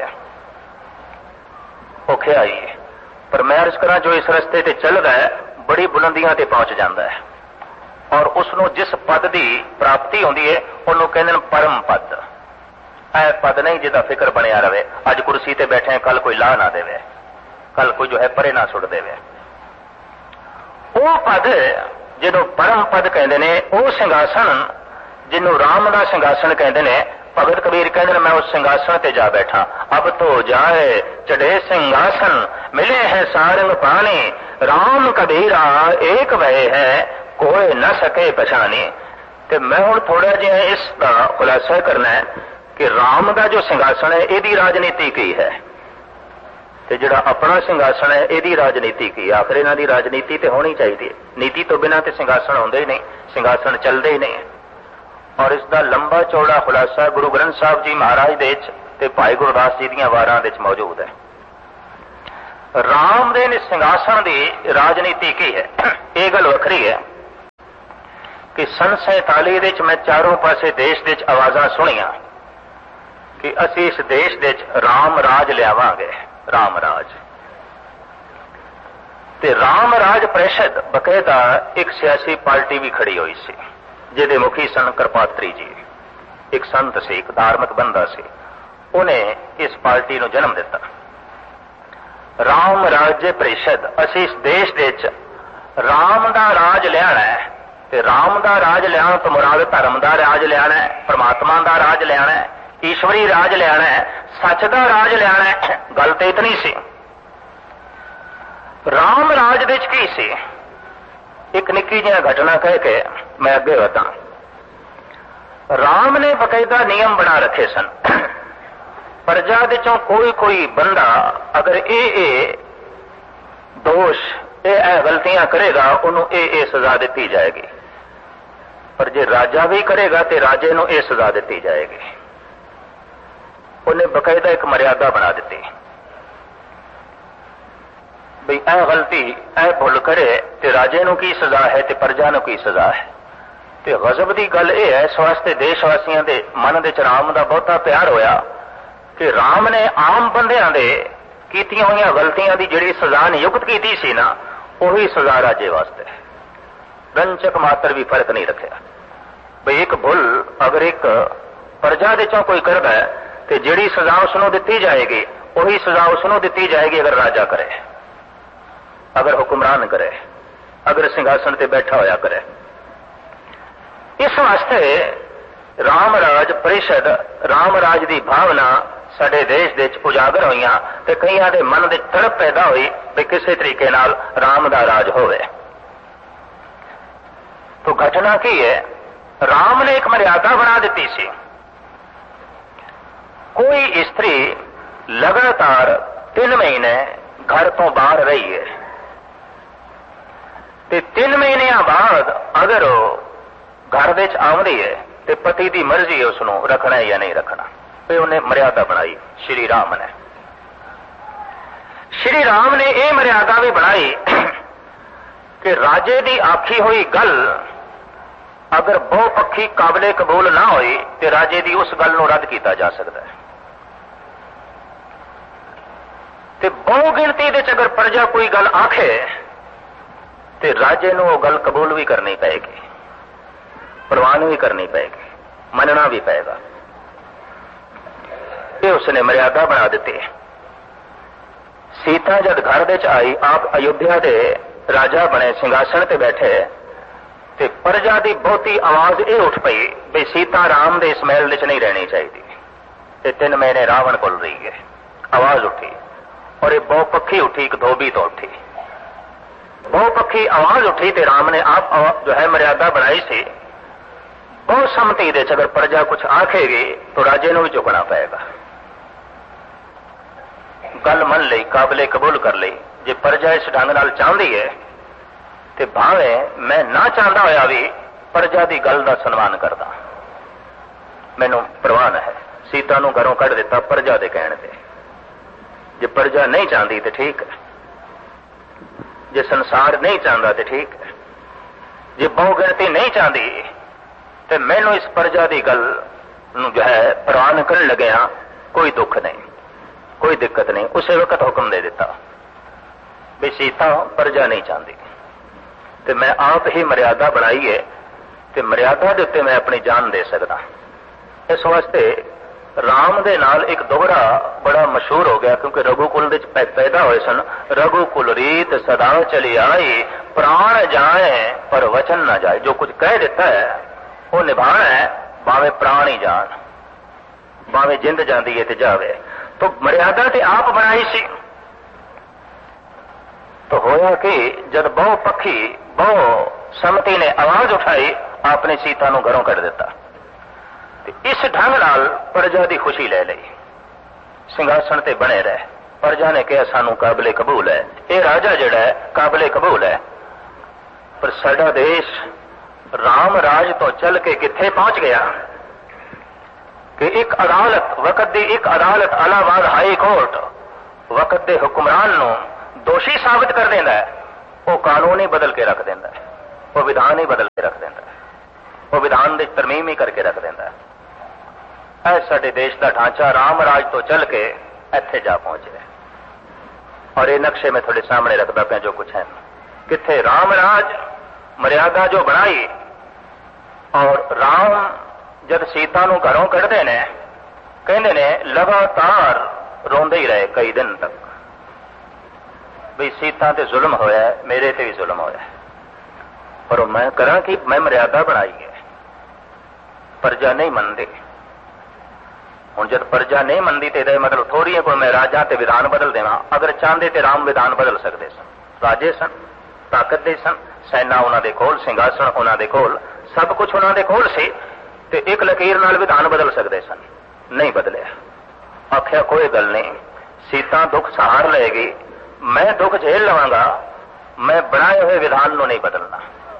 [SPEAKER 2] औखे आइए, पर मैं अर्ज करा जो इस रस्ते ते चल रहा है बड़ी बुलंदियां ते पहुंच जाता है, और उसनों जिस पद की प्राप्ति होती है उन्होंने कहते हैं परम पद। ऐ पद नहीं जिदा फिक्र बनया रहे, अज कुर्सी ते बैठे कल कोई ला ना देवे, कल कोई जो है परे ना सुट देवे। वो पद जिन्हों परम पद कहते हैं, वो सिंघासन जिन्हों राम का सिंघासन कहते हैं। भगत कबीर कहते हैं मैं उस सिंघासन ते जा बैठा, अब तो जाए चढ़े सिंघासन, मिले हैं सारंग पानी, राम कबीरा एक वह है कोई न सके पछानी। ते मैं हुण थोड़ा जिहा इसका खुलासा करना है कि राम का जो सिंघासन है यदी राजनीति की है, ते जिहड़ा अपना सिंघासन है यदी राजनीति की। आखिर इन्हां दी राजनीति ते होनी चाहिए, नीति तो बिना ते सिंघासन होंदे ही नहीं, सिंघासन चलते ही नहीं। और इसका लंबा चौड़ा खुलासा गुरु ग्रंथ साहब जी महाराज दे ते भाई गुरदास जी दीयां वारां दे मौजूद है। राम दे सिंघासन की राजनीति की है, यह गल वखरी है कि सन सैताली दे मैं चारों पासे देश दे आवाज़ां सुनिया कि असी इस देश दे राम राज लियावांगे। राम राज ते राम राज परिषद बकायदा एक सियासी पार्टी भी खड़ी हुई सी, जिहदे मुखी सन कृपात्री जी, एक संत से, एक धार्मिक बंदा से, उन्हें इस पार्टी को जन्म दिता। राम राज्य परिषद, असी इस देश दे राम दा राज लियाना है, ते राम दा राज लिया तो मुराद धर्म दा राज लियाना है, परमात्मा दा राज लियाना है, ईश्वरी राज लियाना है, सच दा राज लियाना है। गल तो इतनी सी। राम राज दे की सी, एक निक्की जी घटना कह के मैं अगे वधा। राम ने बकायदा नियम बना रखे सन, प्रजा दे चों कोई कोई बंदा अगर ए ए दोष ए ए गलतियां करेगा उन्होंने ए ए सजा दी जाएगी, पर जे राजा भी करेगा तो राजे नूं ए सजा दी जाएगी। उन्हें बकायदा एक मर्यादा बना दी भी ए गलती ए भुल करे तो राजे नूं की सजा है तो प्रजा नूं की सजा है। तो गजब की गल यह है, इस वास्ते देशवासियों के मन दे च राम का बहुता प्यार होया कि राम ने आम बंदियां दे कीतियां हुई गलतियां की जिहड़ी सजा नियुक्त की सी ना, उही सजा राजे वास्ते, रंचक मात्र भी फर्क नहीं रखा। भाई एक भुल अगर एक प्रजा दे चों कोई करदा है तो जिहड़ी सजा उसनों दी जाएगी उही सजा उसनों दी जाएगी अगर राजा करे, अगर हुक्मरान करे, अगर सिंघासन ते बैठा होया करे। इस वास्ते राम राज परिषद, राम राज की भावना साडे देश दे उजागर हुई ते कईयां दे मन दे तड़प पैदा हुई भी किसी तरीके नाल राम दा राज होवे। तो घटना की है, राम ने एक मर्यादा बना दी सी, कोई स्त्री लगातार तीन महीने घर तो बाहर रही है ते तीन महीने बाद अगर घर विच आउंदी है तो पति की मर्जी है उसनों रखना है या नहीं रखना। तो उन्हें मर्यादा बनाई श्री राम ने। श्री राम ने यह मर्यादा भी बनाई कि राजे की आखी हुई गल अगर बहुपक्षी काबिले कबूल ना होई तो राजे की उस गल को रद्द किया जा सकता है। ते बहु गिनती दे अगर प्रजा कोई गल आखे तो राजे को गल कबूल भी करनी पएगी, प्रवान भी करनी पएगी, मनना भी पएगा। ये उसने मर्यादा बना दी। सीता जब घर दे आई, आप अयोध्या के राजा बने, सिंघासन ते बैठे, ते प्रजा की बहुती आवाज ये उठ पई भी सीता राम दे इस महल विच नहीं रहनी चाहिए। ते तीन महीने रावण कोल रही है, आवाज उठी और ये बहुपक्षी उठी, एक धोबी तो उठी, बहुपक्षी आवाज उठी ते राम ने आप जो है मर्यादा बनाई सी। बहुत सम्मति दे अगर प्रजा कुछ आखेगी तो राजे को भी झुकना पएगा। गल मन ली, काबिले कबूल कर ली। जे प्रजा इस ढंग नाल चाहती है तो भावे मैं ना चाहता होया भी प्रजा की गल का सन्मान करदा, मैनू प्रवान है। सीता नूं घरों कढ़ दिता प्रजा के कहण ते। जे प्रजा नहीं चाहती तो ठीक है, जे संसार नहीं चाहता तो ठीक है, जे बहुगिणती नहीं चाहती तो मैनू इस प्रजा की गल जो है प्रवान करन लगे हाँ, कोई दुख नहीं, कोई दिक्कत नहीं। उस वक्त हुक्म दे दिता भी सीता प्रजा नहीं चाहती तो मैं आप ही मर्यादा बनाई है, तो मर्यादा के उत्ते मैं अपनी जान दे सकता। इस वास्ते राम दे नाल एक दोहरा बड़ा मशहूर हो गया, क्योंकि रघुकुल दे पैदा हुए सन। रघुकुल रीत सदा चली आई, प्राण जाए पर वचन ना जाए। जो कुछ कह देता है वो निभाना है, भावे प्राण ही जान, भावे जिंद जाती है तो जावे। तो मर्यादा ते आप बनाई सी। तो होया कि जब बहुपक्षी बहु सम्मति ने आवाज उठाई, आपने सीता नूं घरों कढ़ दिता। इस ढंग नाल प्रजा की खुशी ले ली, सिंघासन ते बने रहे। प्रजा ने कहा सानू काबिले कबूल है, ये राजा जिहड़ा है काबिले कबूल है, पर साडा देश राम राज तो चल के किथे पहुंच गया कि एक अदालत वक्त दी एक अदालत इलाहाबाद हाई कोर्ट वक्त दे हुक्मरान नूं दोषी साबित कर देंदा है, वो कानून ही बदल के रख देंदा है, वो विधान ही बदल के रख देंदा है, वो विधान दी तरमीम ही करके रख देंदा है। ऐ साडे देश का ढांचा राम राज तो चल के इत्थे जा पहुंचे और ये नक्शे में थोड़े सामने रखता पाया जो कुछ है किथे राम राज मर्यादा जो बनाई और राम जब सीता नूं घरों कढ़दे ने कहंदे ने लगातार रोंदे ही रहे कई दिन तक भी सीता ते जुल्म होया है, मेरे ते भी जुल्म होया है, पर मैं करा कि मैं मर्यादा बनाई है, प्रजा नहीं मनती। हुण जब प्रजा नहीं मनती तो मतलब थोड़ी है कोई मैं राजा ते विधान बदल देवां। अगर चाहते तो राम विधान बदल सकते सन, राजे सन, ताकत दे सन, सैना उन्हां दे कोल, सिंघासन उन्हां दे कोल, सब कुछ उन्हां दे कोल सी ते एक लकीर नाल विधान बदल सकते सन, नहीं बदलिया। आख्या कोई गल नहीं, सीता दुख सहार लेगी, मैं दुख झेल लवांगा, मैं बनाए हुए विधान नूं नहीं बदलना।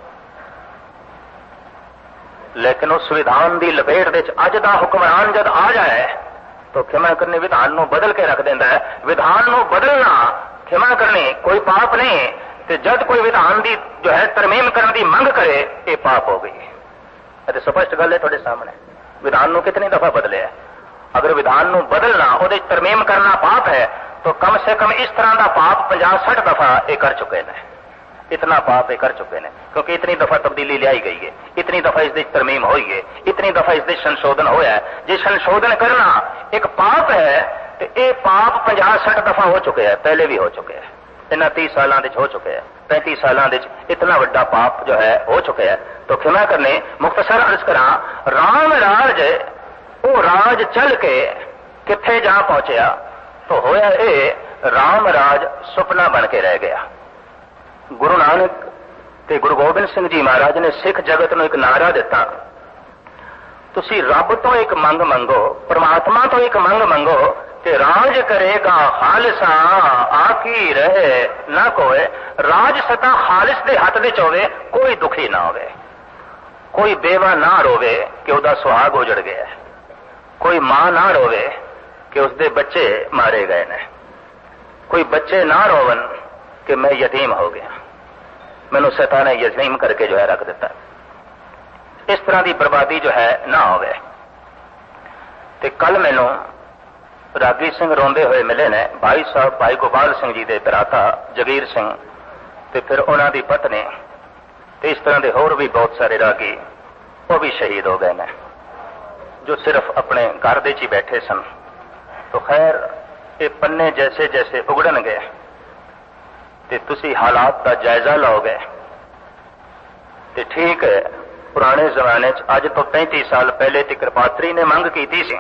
[SPEAKER 2] लेकिन उस विधान की लपेट दे अज दा हुक्मरान जद आ जाए तो क्षमा करनी विधान नूं बदल के रख देंदा है। विधान नूं बदलना क्षमा करनी कोई पाप नहीं, ते जद कोई विधान की जो है तरमीम करने की मंग करे ये पाप हो गई। ये स्पष्ट गल है थोड़े सामने। विधान नूं कितनी दफा बदले है, अगर विधान नूं बदलना उहदे तरमीम करना पाप है तो कम से कम इस तरह का पाप पचास सठ दफा ये कर चुके हैं, इतना पाप ये कर चुके हैं, क्योंकि इतनी दफा तब्दीली लाई गई है, इतनी दफा इसकी तरमीम हुई है, इतनी दफा इसकी संशोधन होया है। जे संशोधन करना एक पाप है तो ये पाप पचास सठ दफा हो चुके हैं, पहले भी हो चुके हैं, इन्ह तीस सालों हो चुके हैं, पैंतीस सालों इतना बड़ा पाप जो है हो चुके हैं। तो क्षमा करने मुख्तसर अर्ज करा, राम राज वो राज चल के किथे जा पहुंचया तो होया ये राम राज सुपना बन के रह गया। गुरु नानक ते गुरु गोबिंद सिंह जी महाराज ने सिख जगत नूं एक नारा दिता, तुसी रब तो एक मंग मंगो, परमात्मा तो एक मंग मंगो ते राज करेगा खालिसा आकी रहे ना कोई। राज सता खालिस दे हथ विच होवे, कोई दुखी ना होवे, कोई बेवा ना रोवे कि उसदा सुहाग उजड़ गया, कोई मां ना रोवे कि उसदे बच्चे मारे गए ने, कोई बच्चे ना रोवन कि मैं यतीम हो गया, मैनू सता ने यतीम करके जो है रख दिता। इस तरह की बर्बादी जो है ना होवे। ते कल मैनू रागी सिंह रोंदे हुए मिले ने, भाई साहब भाई गोपाल सिंह जी के भराता जगीर सिंह ते फिर उन्हां दी पत्नी ते इस तरह के होर भी बहुत सारे रागी वो भी शहीद हो गए ने जो सिर्फ अपने घर दे ही बैठे सन। तो खैर ये पन्ने जैसे जैसे उगड़न गए ते तुसी हालात का जायजा लोगे ते ठीक है। पुराने जमाने च अज तो पैंतीस साल पहले ती कृपात्री ने मंग की सी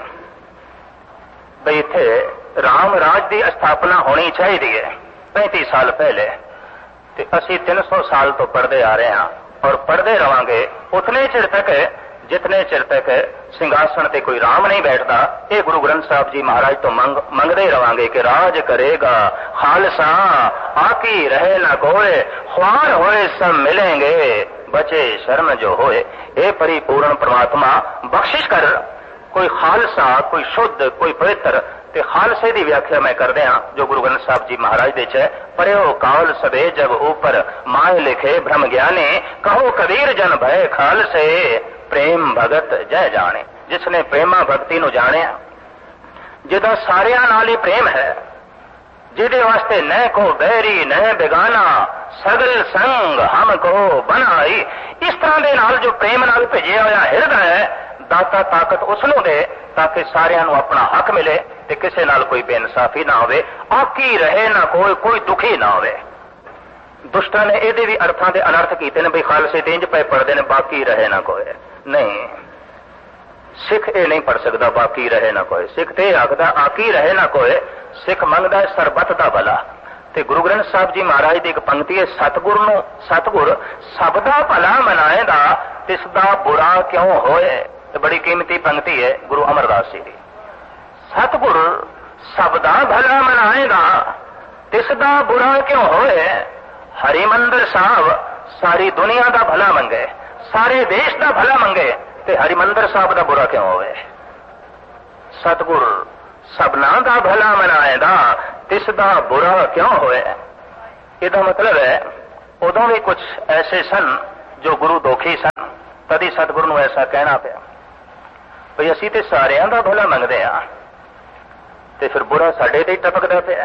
[SPEAKER 2] बई इत्थे राम राज की स्थापना होनी चाहिए पैंतीस साल पहले, ते असी तीन सौ साल तो पढ़ते आ रहे हैं और पढ़ते रहांगे उतने चिर तक जितने चिर तक सिंहासन ते कोई राम नहीं बैठता। ये गुरु ग्रंथ साहब जी महाराज तो मंग मंगते रहांगे कि राज करेगा खालसा आकी रहे न कोय, ख्वार होए सब मिलेंगे बचे शर्म जो होए। ये परिपूर्ण परमात्मा बख्शिश कर, कोई खालसा कोई शुद्ध कोई पवित्र। ते खालसे की व्याख्या मैं कर दिया जो गुरु ग्रंथ साहब जी महाराज दे च परयो काल सबे जब ऊपर माए लिखे भ्रम ज्ञाने, कहो कबीर जन भय खालसे प्रेम भगत जय जाने। जिसने प्रेमा भक्ति नूं जानिया, जिदा सारियां नाल ही प्रेम है, जिदे वास्ते न को बैरी न बेगाना, सगल संग हमको बनाई। इस तरह दे नाल जो प्रेम नाल भेजिया होया हिरदा है, दाता ताकत उसनों दे ताकि सारियां नूं अपना हक मिले ते किसे नाल कोई बेइंसाफी ना होवे, आकी रहे ना कोई, कोई दुखी ना होवे। दुष्टां ने इहदे भी अर्थां दे अनर्थ कीते ने बई खालसे ते इंज पे पढ़दे ने बाकी रहे ना कोई। नहीं, सिख ये नहीं पढ़ सकता बाकी रहे ना कोई। सिख ते आखदा आकी रहे ना कोई। सिख मंगदा है सरबत दा भला। ते गुरु ग्रंथ साहब जी महाराज की एक पंक्ति है, सतगुर नूं सतगुर सब दा भला मनाएगा तिसदा बुरा क्यों होए। तो बड़ी कीमती पंक्ति है गुरु अमरदास जी की। सतगुर सब दा भला मनाएगा तिसदा बुरा क्यों होए। हरिमंदिर साहब सारी दुनिया का भला मंगे, सारे देश का भला मंगे ते हरिमंदर साहब का बुरा क्यों होवे। सतगुर सबना का भला मनाएगा तिसदा बुरा क्यों होए। इसका मतलब है उदों भी कुछ ऐसे सन जो गुरु दोखी सन, तभी सतगुरु नूं ऐसा कहना पिया भई असीं ते सारियां दा भला मंगदे आ ते फिर बुरा साडे ते ही टपकदा पिया।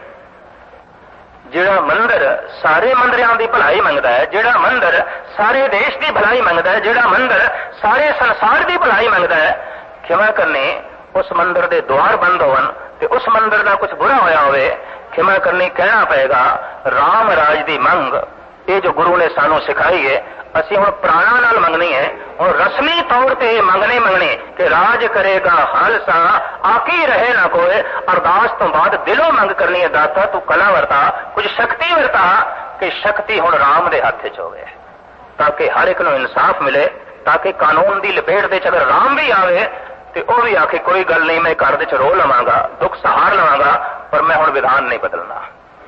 [SPEAKER 2] जिहड़ा मंदिर सारे मंदिरां दी भलाई मंगदा है, जिहड़ा मंदिर सारे देश की भलाई मंगदा है, जिहड़ा मंदिर सारे संसार की भलाई मंगदा है, खिमा करनी उस मंदिर के द्वार बंद होवन ते उस मंदिर का कुछ बुरा होया होवे, खिमा करनी कहना पएगा राम राज की मंग। ये जो गुरु ने सानू सिखाई है असी हुण प्राणा नाल मंगनी है और रस्मी तौर पर मंगने मंगने कि राज करेगा खालसा आकी रहे ना कोई। अरदास तो बाद दिलों मंग करनी है दाता तू कला वरता कुछ शक्ति वरता कि शक्ति हुण राम दे हथ च होवे ताकि हर एक नूं इंसाफ मिले, ताकि कानून की लपेट दे च अगर राम भी आवे तो वह भी आखे कोई गल नहीं मैं घर च रो लवांगा दुख सहार लवांगा पर मैं हुण विधान नहीं बदलना।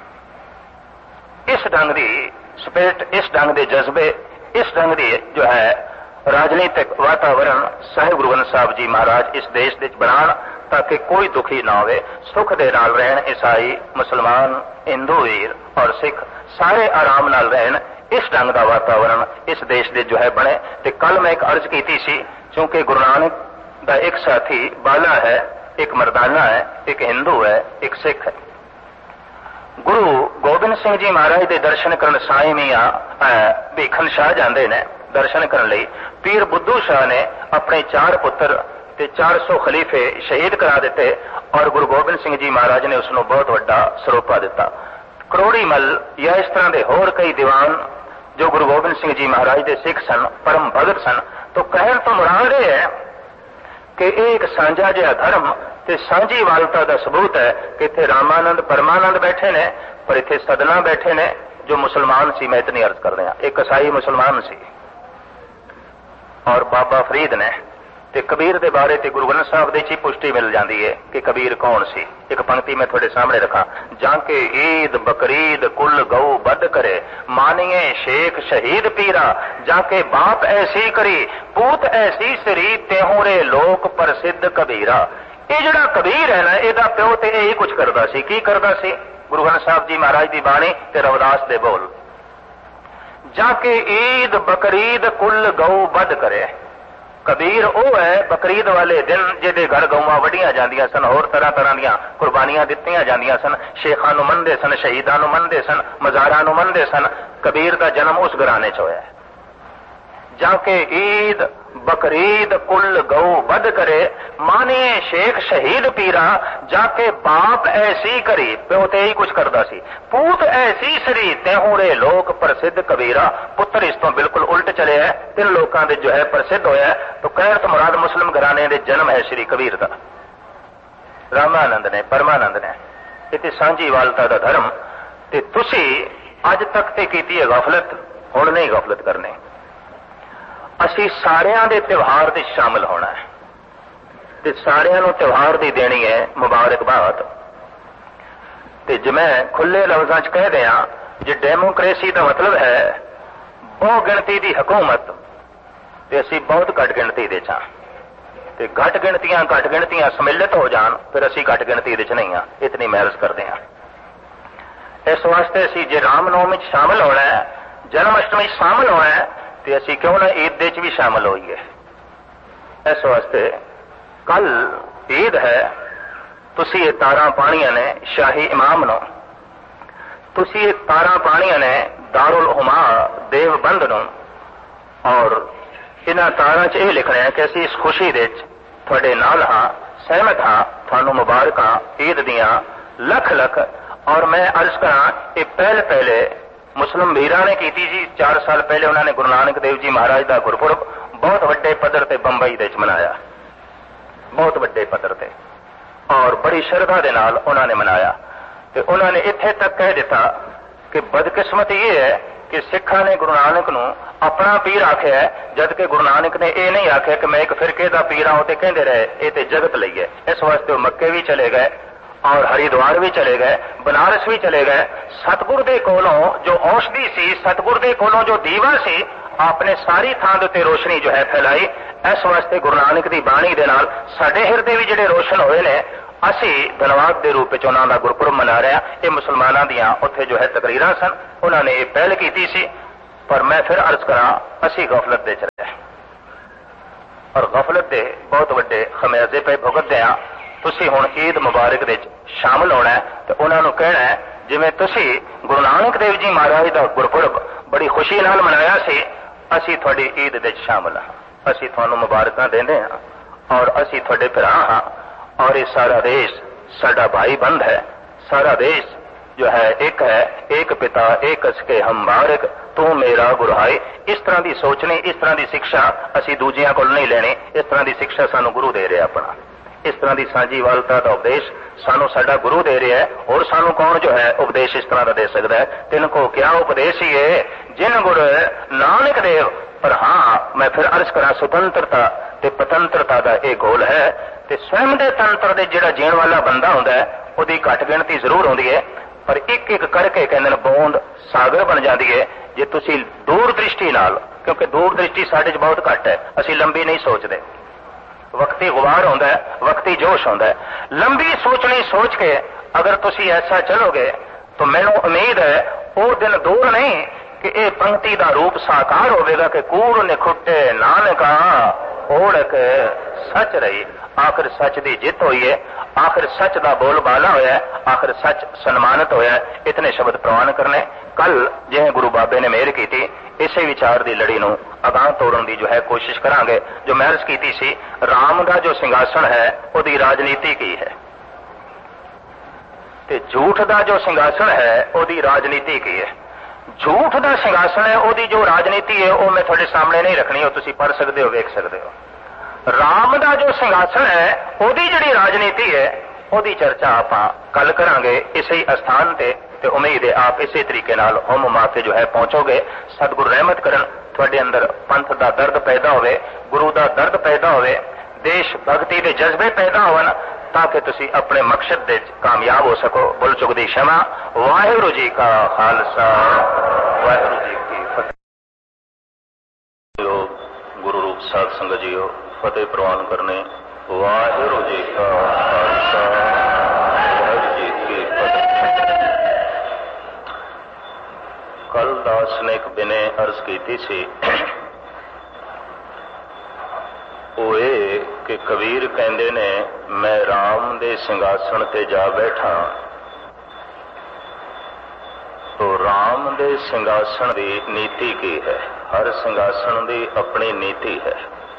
[SPEAKER 2] इस ढंग की स्पिरिट, इस ढंग के जज्बे, इस ढंग की जो है राजनीतिक वातावरण साहिब गुरु ग्रंथ साहब जी महाराज इस देश विच बनाण ताकि कोई दुखी ना होवे, सुख दे नाल रहन। ईसाई, मुसलमान, हिंदू वीर और सिख सारे आराम नाल रहन। इस ढंग का वातावरण इस देश दे जो है बने। ते कल मैं एक अर्ज की सी, चूंकि गुरु नानक का एक साथी बाला है, एक मर्दाना है, एक हिंदू है, एक सिख है। गुरु गोबिंद सिंह जी महाराज के दर्शन करन साईं मियां भीखन शाह जाते ने दर्शन करने लई। पीर बुद्धू शाह ने अपने चार पुत्र ते चार सौ खलीफे शहीद करा दिते और गुरु गोबिंद सिंह जी महाराज ने उसनों बहुत वड्डा सरोपा दिता। करोड़ी मल या इस तरह के होर कई दीवान जो गुरु गोबिंद सिंह जी महाराज के सिख सन, परम भगत सन। तो कहन तो मुराद यह है कि एक सांझा जिहा धर्म ते सांझी वालता का सबूत है कि इत्थे रामानंद परमानंद बैठे ने पर इत्थे सदना बैठे ने जो मुसलमान सी। मैं इतनी अर्ज कर रहा, एक ईसाई मुसलमान सी और बाबा फरीद ने ते कबीर के बारे ते गुरु ग्रंथ साहब दी पुष्टि मिल जाती है कि कबीर कौन सी। एक पंक्ति मैं थोड़े सामने रखा, जाके ईद बकरीद कुल गऊ बद करे मानिए शेख शहीद पीरा, जाके बाप ऐसी करी पूत ऐसी सरी तेहूरे लोक प्रसिद्ध कबीरा। ये जड़ा कबीर है ना, ਇਹਦਾ प्यो ते यही कुछ करता सी। की करता सी? गुरु ग्रंथ साहब जी महाराज की बाणी ते रविदास दे बोल, जाके ईद बकरीद कुल गऊ बद करे। कबीर वो है बकरीद वाले दिन जिहदे घर गऊआं वड्डियां जांदियां सन, होर तरह तरह दीयां कुर्बानियां दित्तियां जांदियां सन, शेखां नूं मनदे सन, शहीदां नूं मनदे सन, मज़ारां नूं मनदे सन। कबीर का जन्म उस घराने च होया। जाके ईद बकरीद कुल गऊ बद करे मानिए शेख शहीद पीरा, जाके बाप ऐसी करी प्यो ते ही कुछ करदा सी, पूत ऐसी सरी तेहूरे लोक प्रसिद्ध कबीरा। पुत्र इस तो बिल्कुल उल्ट चले है, तीन लोगों के जो है प्रसिद्ध होया। तो कहर तो मुराद मुस्लिम घराने दे जन्म है श्री कबीर का। रामानंद ने परमानंद ने इतनी सांझी वालता का धर्म ते तुसी अज तक ते कीती है गफलत, हुण नहीं गफलत करनी। असी सारियां दे त्योहार दे शामिल होना है ते सारियां नूं त्योहार दी देनी है मुबारकबाद। ते जे मैं खुले लफ्जां च कह दियां जे डेमोक्रेसी का मतलब है बहु गिणती की हुकूमत ते असी बहुत घट गिणती दे च ते घट गिणतियां घट गिणतियां सम्मिलित हो जान फिर असी घट गिणती दे च नहीं हाँ। इतनी महरज करते हैं। इस वास्ते असी जे रामनवमी शामिल होना है, जन्माष्टमी शामिल होना है तो असी क्यों ना ईद दे च भी शामिल होइए। इस वास्ते कल ईद है, तुसी ये तारा पाणियां ने शाही इमाम नो, तुसी ये तारा पाणियां ने दारुल हुमा देवबंद नो और इन्हां तारां च यह लिखना है कि असी इस खुशी दे तुहाडे नाल हां, सहमत हां, तुहानूं मुबारकां ईद दियां लख लख। और मैं अर्ज करा ये पहले पहले मुस्लिम वीरां ने की जी, चार साल पहले उन्होंने गुरु नानक देव जी महाराज का गुरपुरब बहुत वड्डे पद्धर ते बंबई दे मनाया, बहुत वड्डे पद्धर ते और बड़ी श्रद्धा दे नाल उन्होंने मनाया। तो उन्होंने इत्थे तक कह दिता कि बदकिस्मत ये है कि सिखा ने गुरु नानक नूं अपना पीर आख्या है, जबकि गुरु नानक ने यह नहीं आख्या कि मैं एक फिरके का पीर आऊं ते कहंदे रहे ये ते जगत लई है। इस वास्ते मक्के भी चले गए और हरिद्वार भी चले गए, बनारस भी चले गए। सतगुर दे कोलों जो औषधि सी, सतगुर दे कोलों जो दीवा सी, आपने सारी थां दे उत्ते रोशनी जो है फैलाई। इस वास्ते गुरु नानक दी बाणी दे नाल साडे हिरदे भी जिहड़े रोशन होए ने, असी धन्नवाद के रूप में उन्हों का गुरपुरब मना रहे हैं। ये मुसलमानों दियां उत्थे जो है तकरीरां सन, उन्होंने ये पहल की सी। पर मैं फिर अर्ज करा, असी गफलत दे च रहे और गफलत के बहुत वड्डे खमियाजे पे भुगतते हैं। तुसी हुण ईद मुबारक दे शामिल होना है तो उन्होंने कहना है जिवें तुसी गुरु नानक देव जी महाराज का गुरपुरब बड़ी खुशी नाल मनाया सी, असी तुहाडी ईद दे शामिल हाँ, असी तुहानू मुबारकां देंदे हाँ और असी तुहाडे भरा हाँ। और ये सारा देश साडा भाई बंद है, सारा देश जो है एक है, एक पिता एक असके हम बारक तू मेरा गुरहाई। इस तरह की सोचनी, इस तरह की शिक्षा असी दूजियां कोल नहीं लेनी। इस तरह की शिक्षा सानू गुरु दे रहा अपना, इस तरह की सांझीवालता का उपदेश सानू साडा गुरु दे रहा है। और सानू कौन जो है उपदेश इस तरह का दे सकता है? तिन को क्या उपदेश ही है जिन गुरु नानक देव। पर हाँ मैं फिर अर्ज करा, स्वतंत्रता ते पतंत्रता का एक गोल है ते स्वयं के तंत्र दे जिहड़ा जीण वाला बंदा हुंदा है उहदी घट गिणती जरूर होंदी है, पर एक एक करके कहंदे ने बूंद सागर बन जाती है जे तुसी दूर दृष्टि नाल। क्योंकि दूर दृष्टि साडे च बहुत घट है, असी लंबी नहीं सोचते। वक्ती गुबार होंदा है, वक्ती जोश होंदा है। लंबी सोचनी सोच के अगर तुसी ऐसा चलोगे तो मैनू उम्मीद है वो दिन दूर नहीं कि यह पंक्ति का रूप साकार होगा कि कूड़ निखुटे नानका ओढ़क सच रही। आखिर सच की जित हुई है, आखिर सच का बोलबाला होया, आखिर सच सन्मानित होया। इतने शब्द प्रवान करने। कल जिवें गुरु बाबे ने मेहर की थी, इसे विचार की लड़ी नूं अगाह तोड़न की जो है कोशिश करांगे। जो मैं अर्ज की सी, राम का जो सिंघासन है उसकी राजनीति की है ते झूठ का जो सिंघासन है उसकी राजनीति की है। झूठ का सिंघासन है, उसकी जो राजनीति है वो मैं थोड़े सामने नहीं रखनी, वो तुसी पढ़ सकते हो, वेख सकते हो। राम का जो सिंघासन है उसकी जिहड़ी राजनीति है उसकी चर्चा आप कल करांगे इसी स्थान ते। ते उम्मीद है आप इसी तरीके नाल हुम माते जो है पहुंचोगे। सतगुरु रहमत करन, तुहाडे अंदर पंथ का दर्द पैदा होवे, गुरु का दर्द पैदा होवे, देश भक्ति के जज्बे पैदा होवन ताकि तुसी अपने मकसद दे कामयाब हो सको। बुल चुक दी क्षमा। वाहिगुरू जी का खालसा, वाहिगुरू जी की फतेह। गुरु रूप साध संगत जीओ, फतेह प्रवान करने। वाहिगुरू जी का खालसा, वाहिगुरू जी की फतेह। कल दास ने एक बिने अर्ज की सी, वो ये कि कबीर कहते ने मैं राम दे सिंघासन ते जा बैठा। तो राम दे सिंघासन की नीति की है? हर सिंघासन की अपनी नीति है।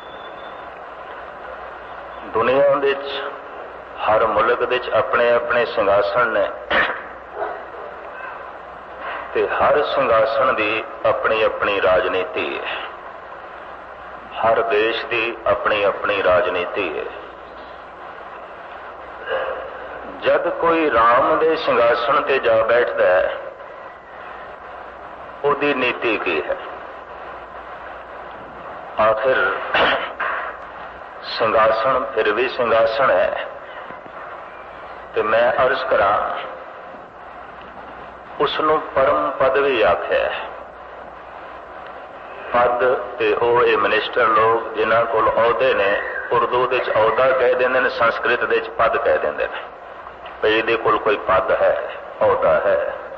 [SPEAKER 2] दुनिया दे हर मुल्क दे अपने अपने सिंघासन ने ते हर सिंघासन की अपनी अपनी राजनीति है। हर देश की अपनी अपनी राजनीति है। जब कोई राम दे सिंघासन ते जा बैठता है उसकी नीति की है? आखिर सिंघासन फिर भी सिंघासन है। तो मैं अर्ज करा, उसनों परम पद भी आख्या है। पद ते ओ ये मिनिस्टर लोग जिन्हां कोल अहुदे ने, उर्दू दे अहुदा कह देंदे ने, संस्कृत दे पद कह देंदे ने। भई इहदे कोल कोई पद है, अहुदा है।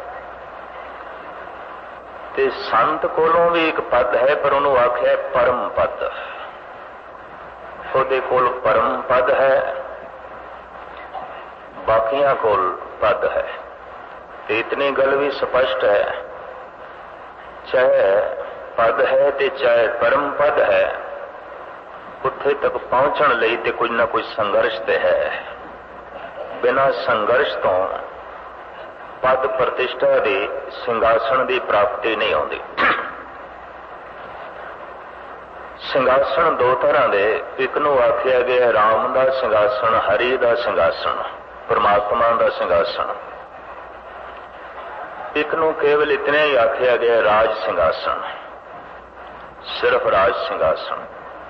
[SPEAKER 2] ते संत कोलों भी एक पद है, पर उन्होंने आख्या है परम पद। उहदे कोल परम पद है, बाकियां कोल पद है। ते इतनी गल भी स्पष्ट है, चाहे पद है ते चाहे परम पद है, उत्थे तक पहुंचण लई ते कुछ ना कुछ संघर्ष ते है। बिना संघर्ष तो पद प्रतिष्ठा दी सिंघासन की प्राप्ति नहीं होती। सिंघासन दो तरह के, एक नूं आख्या गया राम का सिंघासन, हरि का सिंघासन, परमात्मा का सिंघासन। एक नूं केवल इतने ही आख्या गया राज सिंघासन, सिर्फ राज सिंघासन।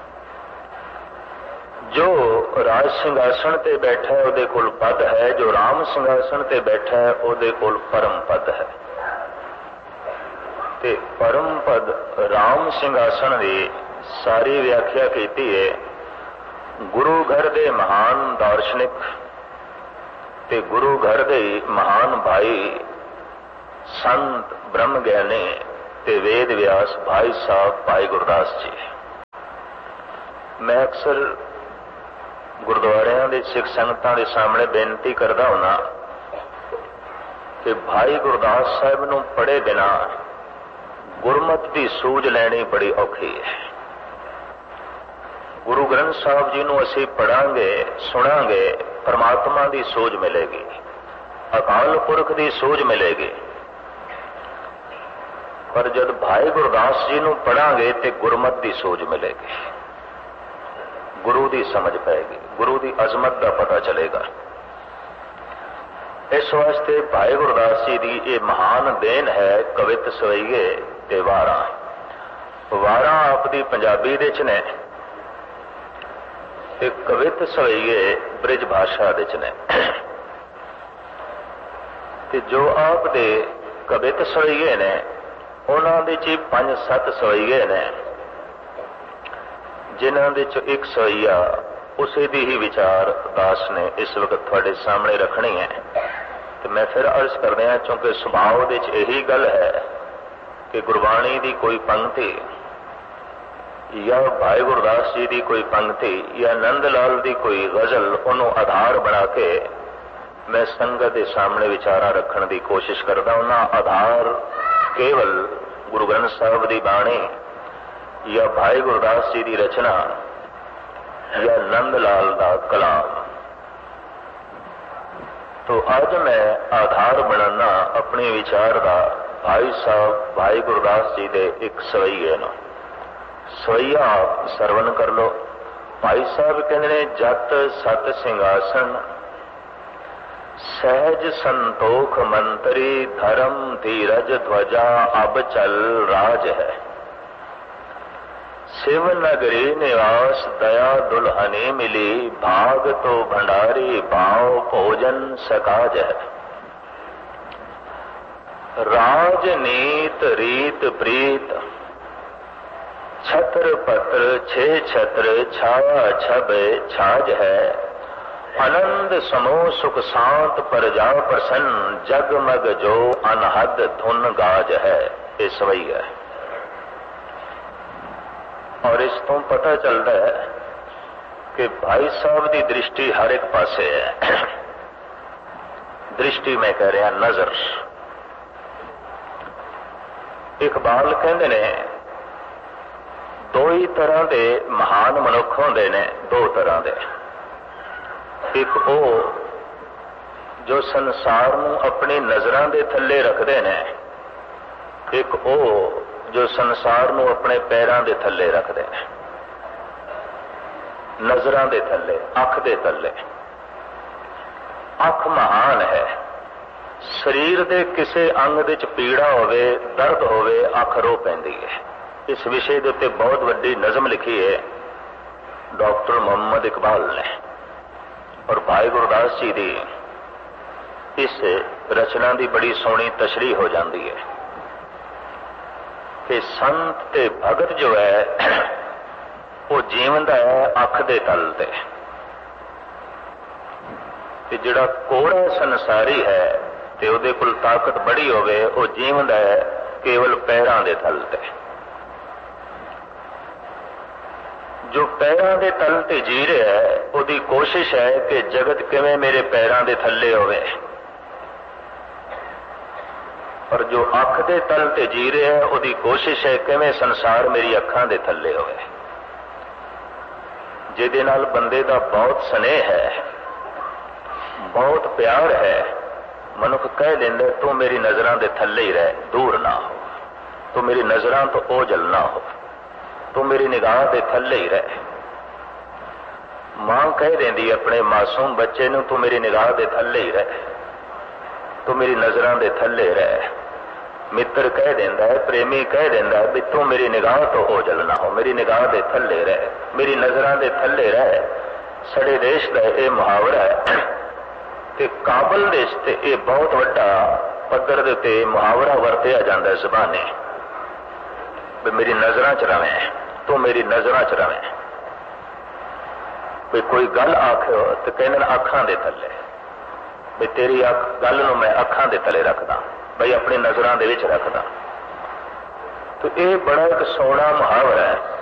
[SPEAKER 2] जो राज सिंघासन ते बैठा है उहदे कोल पद है, जो राम सिंघासन ते बैठा है उहदे कोल परम पद है। ਤੇ परम पद राम सिंघासन की सारी व्याख्या की है। गुरु घर दे महान दार्शनिक ते गुरु घर दे महान भाई संत ब्रह्म ज्ञानी ते वेद व्यास भाई साहब भाई गुरदास जी। मैं अक्सर गुरुद्वारियां दे सिख संगतां दे सामने बेनती करदा हुना कि भाई गुरदास साहब नूं पढ़े बिना गुरमत की सूझ लैनी बड़ी औखी है। गुरु ग्रंथ साहब जी नूं असीं पढ़ांगे सुनांगे परमात्मा की सूझ मिलेगी, अकाल पुरख की सूझ मिलेगी। पर जब भाई गुरदास जी नूं पढ़ांगे तो गुरमत की सूझ मिलेगी, गुरु की समझ पाएगी, गुरु की अजमत का पता चलेगा। इस वास्ते भाई गुरदास जी की ये महान देन है कवित सवैये ते वारा। वारा आपकी पंजाबी दे च ने ते कवित सवैये ब्रिज भाषा दे च ने। ते जो आप दे कवित सवैये ने उन्हां दे च पंज सत्त सवैये ने जिन्हां दे च एक सवैया उसे दी ही विचार दास ने इस वक्त थोड़े सामने रखनी है। तो मैं फिर अर्ज कर रहा चूंकि सुभाव दे च यही गल है कि गुरबाणी की कोई पंक्ति या भाई गुरदास जी की कोई पंक्ति या नंद लाल की कोई गजल उन्होंने आधार बना के मैं संगत के सामने विचारा रखने की कोशिश करता हूं। आधार केवल गुरु ग्रंथ साहब की बाणी या भाई गुरदास जी की रचना या नंद लाल का कलाम। तो आज मैं आधार बनाना अपने विचार का भाई साहब भाई गुरदास जी के एक सवैये नो। सवैया आप सरवण कर लो। भाई साहब कहते ने जत सत सिंघासन सहज संतोख मंत्री धर्म धीरज ध्वजा अब चल राज है। शिव नगरी निवास दया दुल्हनी मिली भाग तो भंडारी भाव भोजन सकाज है। राजनीत रीत प्रीत छत्र पत्र छे छत्र छाया छब छाज है। आनंद समूह सुख शांत प्रजा प्रसन्न जगमग जो अनहद धुन गाज है। ये सवैया है। और इस तो पता चलता है कि भाई साहब की दृष्टि हर एक पासे है। दृष्टि मैं कह रहा नजर। इकबाल कहते ने दो ही तरह के महान मनुख होंदे ने, दो तरह के। एक वो जो संसार नूं अपनी नजरां दे थल्ले रखते ने, एक वो जो संसार नूं अपने पैरां दे थल्ले रखते हैं। नजरां दे थल्ले, अख दे थल्ले। अख महान है। शरीर दे किसी अंग दे च पीड़ा होवे दर्द होवे अख रो पैंदी है। इस विषय के उत्ते बहुत वड्डी नज़म लिखी है डॉक्टर मोहम्मद इकबाल ने। और भाई गुरदास जी की इस रचना की बड़ी सोहनी तशरीह हो जाती है कि संत ते भगत जो है वो जीवंदा है अख दे तल ते, ते जिहड़ा कोड़ा संसारी है ते उहदे कोल ताकत बड़ी होवे वो जीवंदा है केवल पैरां दे तल ते। जो पैरां दे तल ते जी रहा है उहदी कोशिश है कि जगत किवें मेरे पैरां दे थल्ले होवे। और जो अख दे तल ते जी रहा है उहदी कोशिश है किवें संसार मेरी अखां दे थल्ले होवे। जिहदे नाल बंदे दा बहुत स्नेह है, बहुत प्यार है, मनुख कह दिंदा तू मेरी नजरां दे थल्ले ही रह, दूर ना हो, तू मेरी नजरां तो ओझल ना हो, तू मेरी निगाह दे थल्ले ही रह। मां कह देंदी अपने मासूम बच्चे नूं तू मेरी निगाह दे थल्ले ही रह, तू मेरी नजरां दे थल्ले रह। मित्र कह देंदा है, प्रेमी कह देंदा है भी तू मेरी निगाह तो ओझल ना हो, मेरी निगाह दे थल्ले रह, मेरी नजरां दे थल्ले रह। सड़े देश का यह मुहावरा है कि काबल देश ते यह बहुत वड्डा पद्धर दे उत्ते मुहावरा वरतिया जांदा है। ज़बाने भी मेरी नजरां च रवें, तू मेरी नजरां च रवें। भी कोई गल आखो तो कहने अखां दे थले, भी तेरी अख गल नूं मैं अखां दे तले रखदा, बई अपनी नजरां दे विच रखदा। तो यह बड़ा एक सोहना मुहावरा है।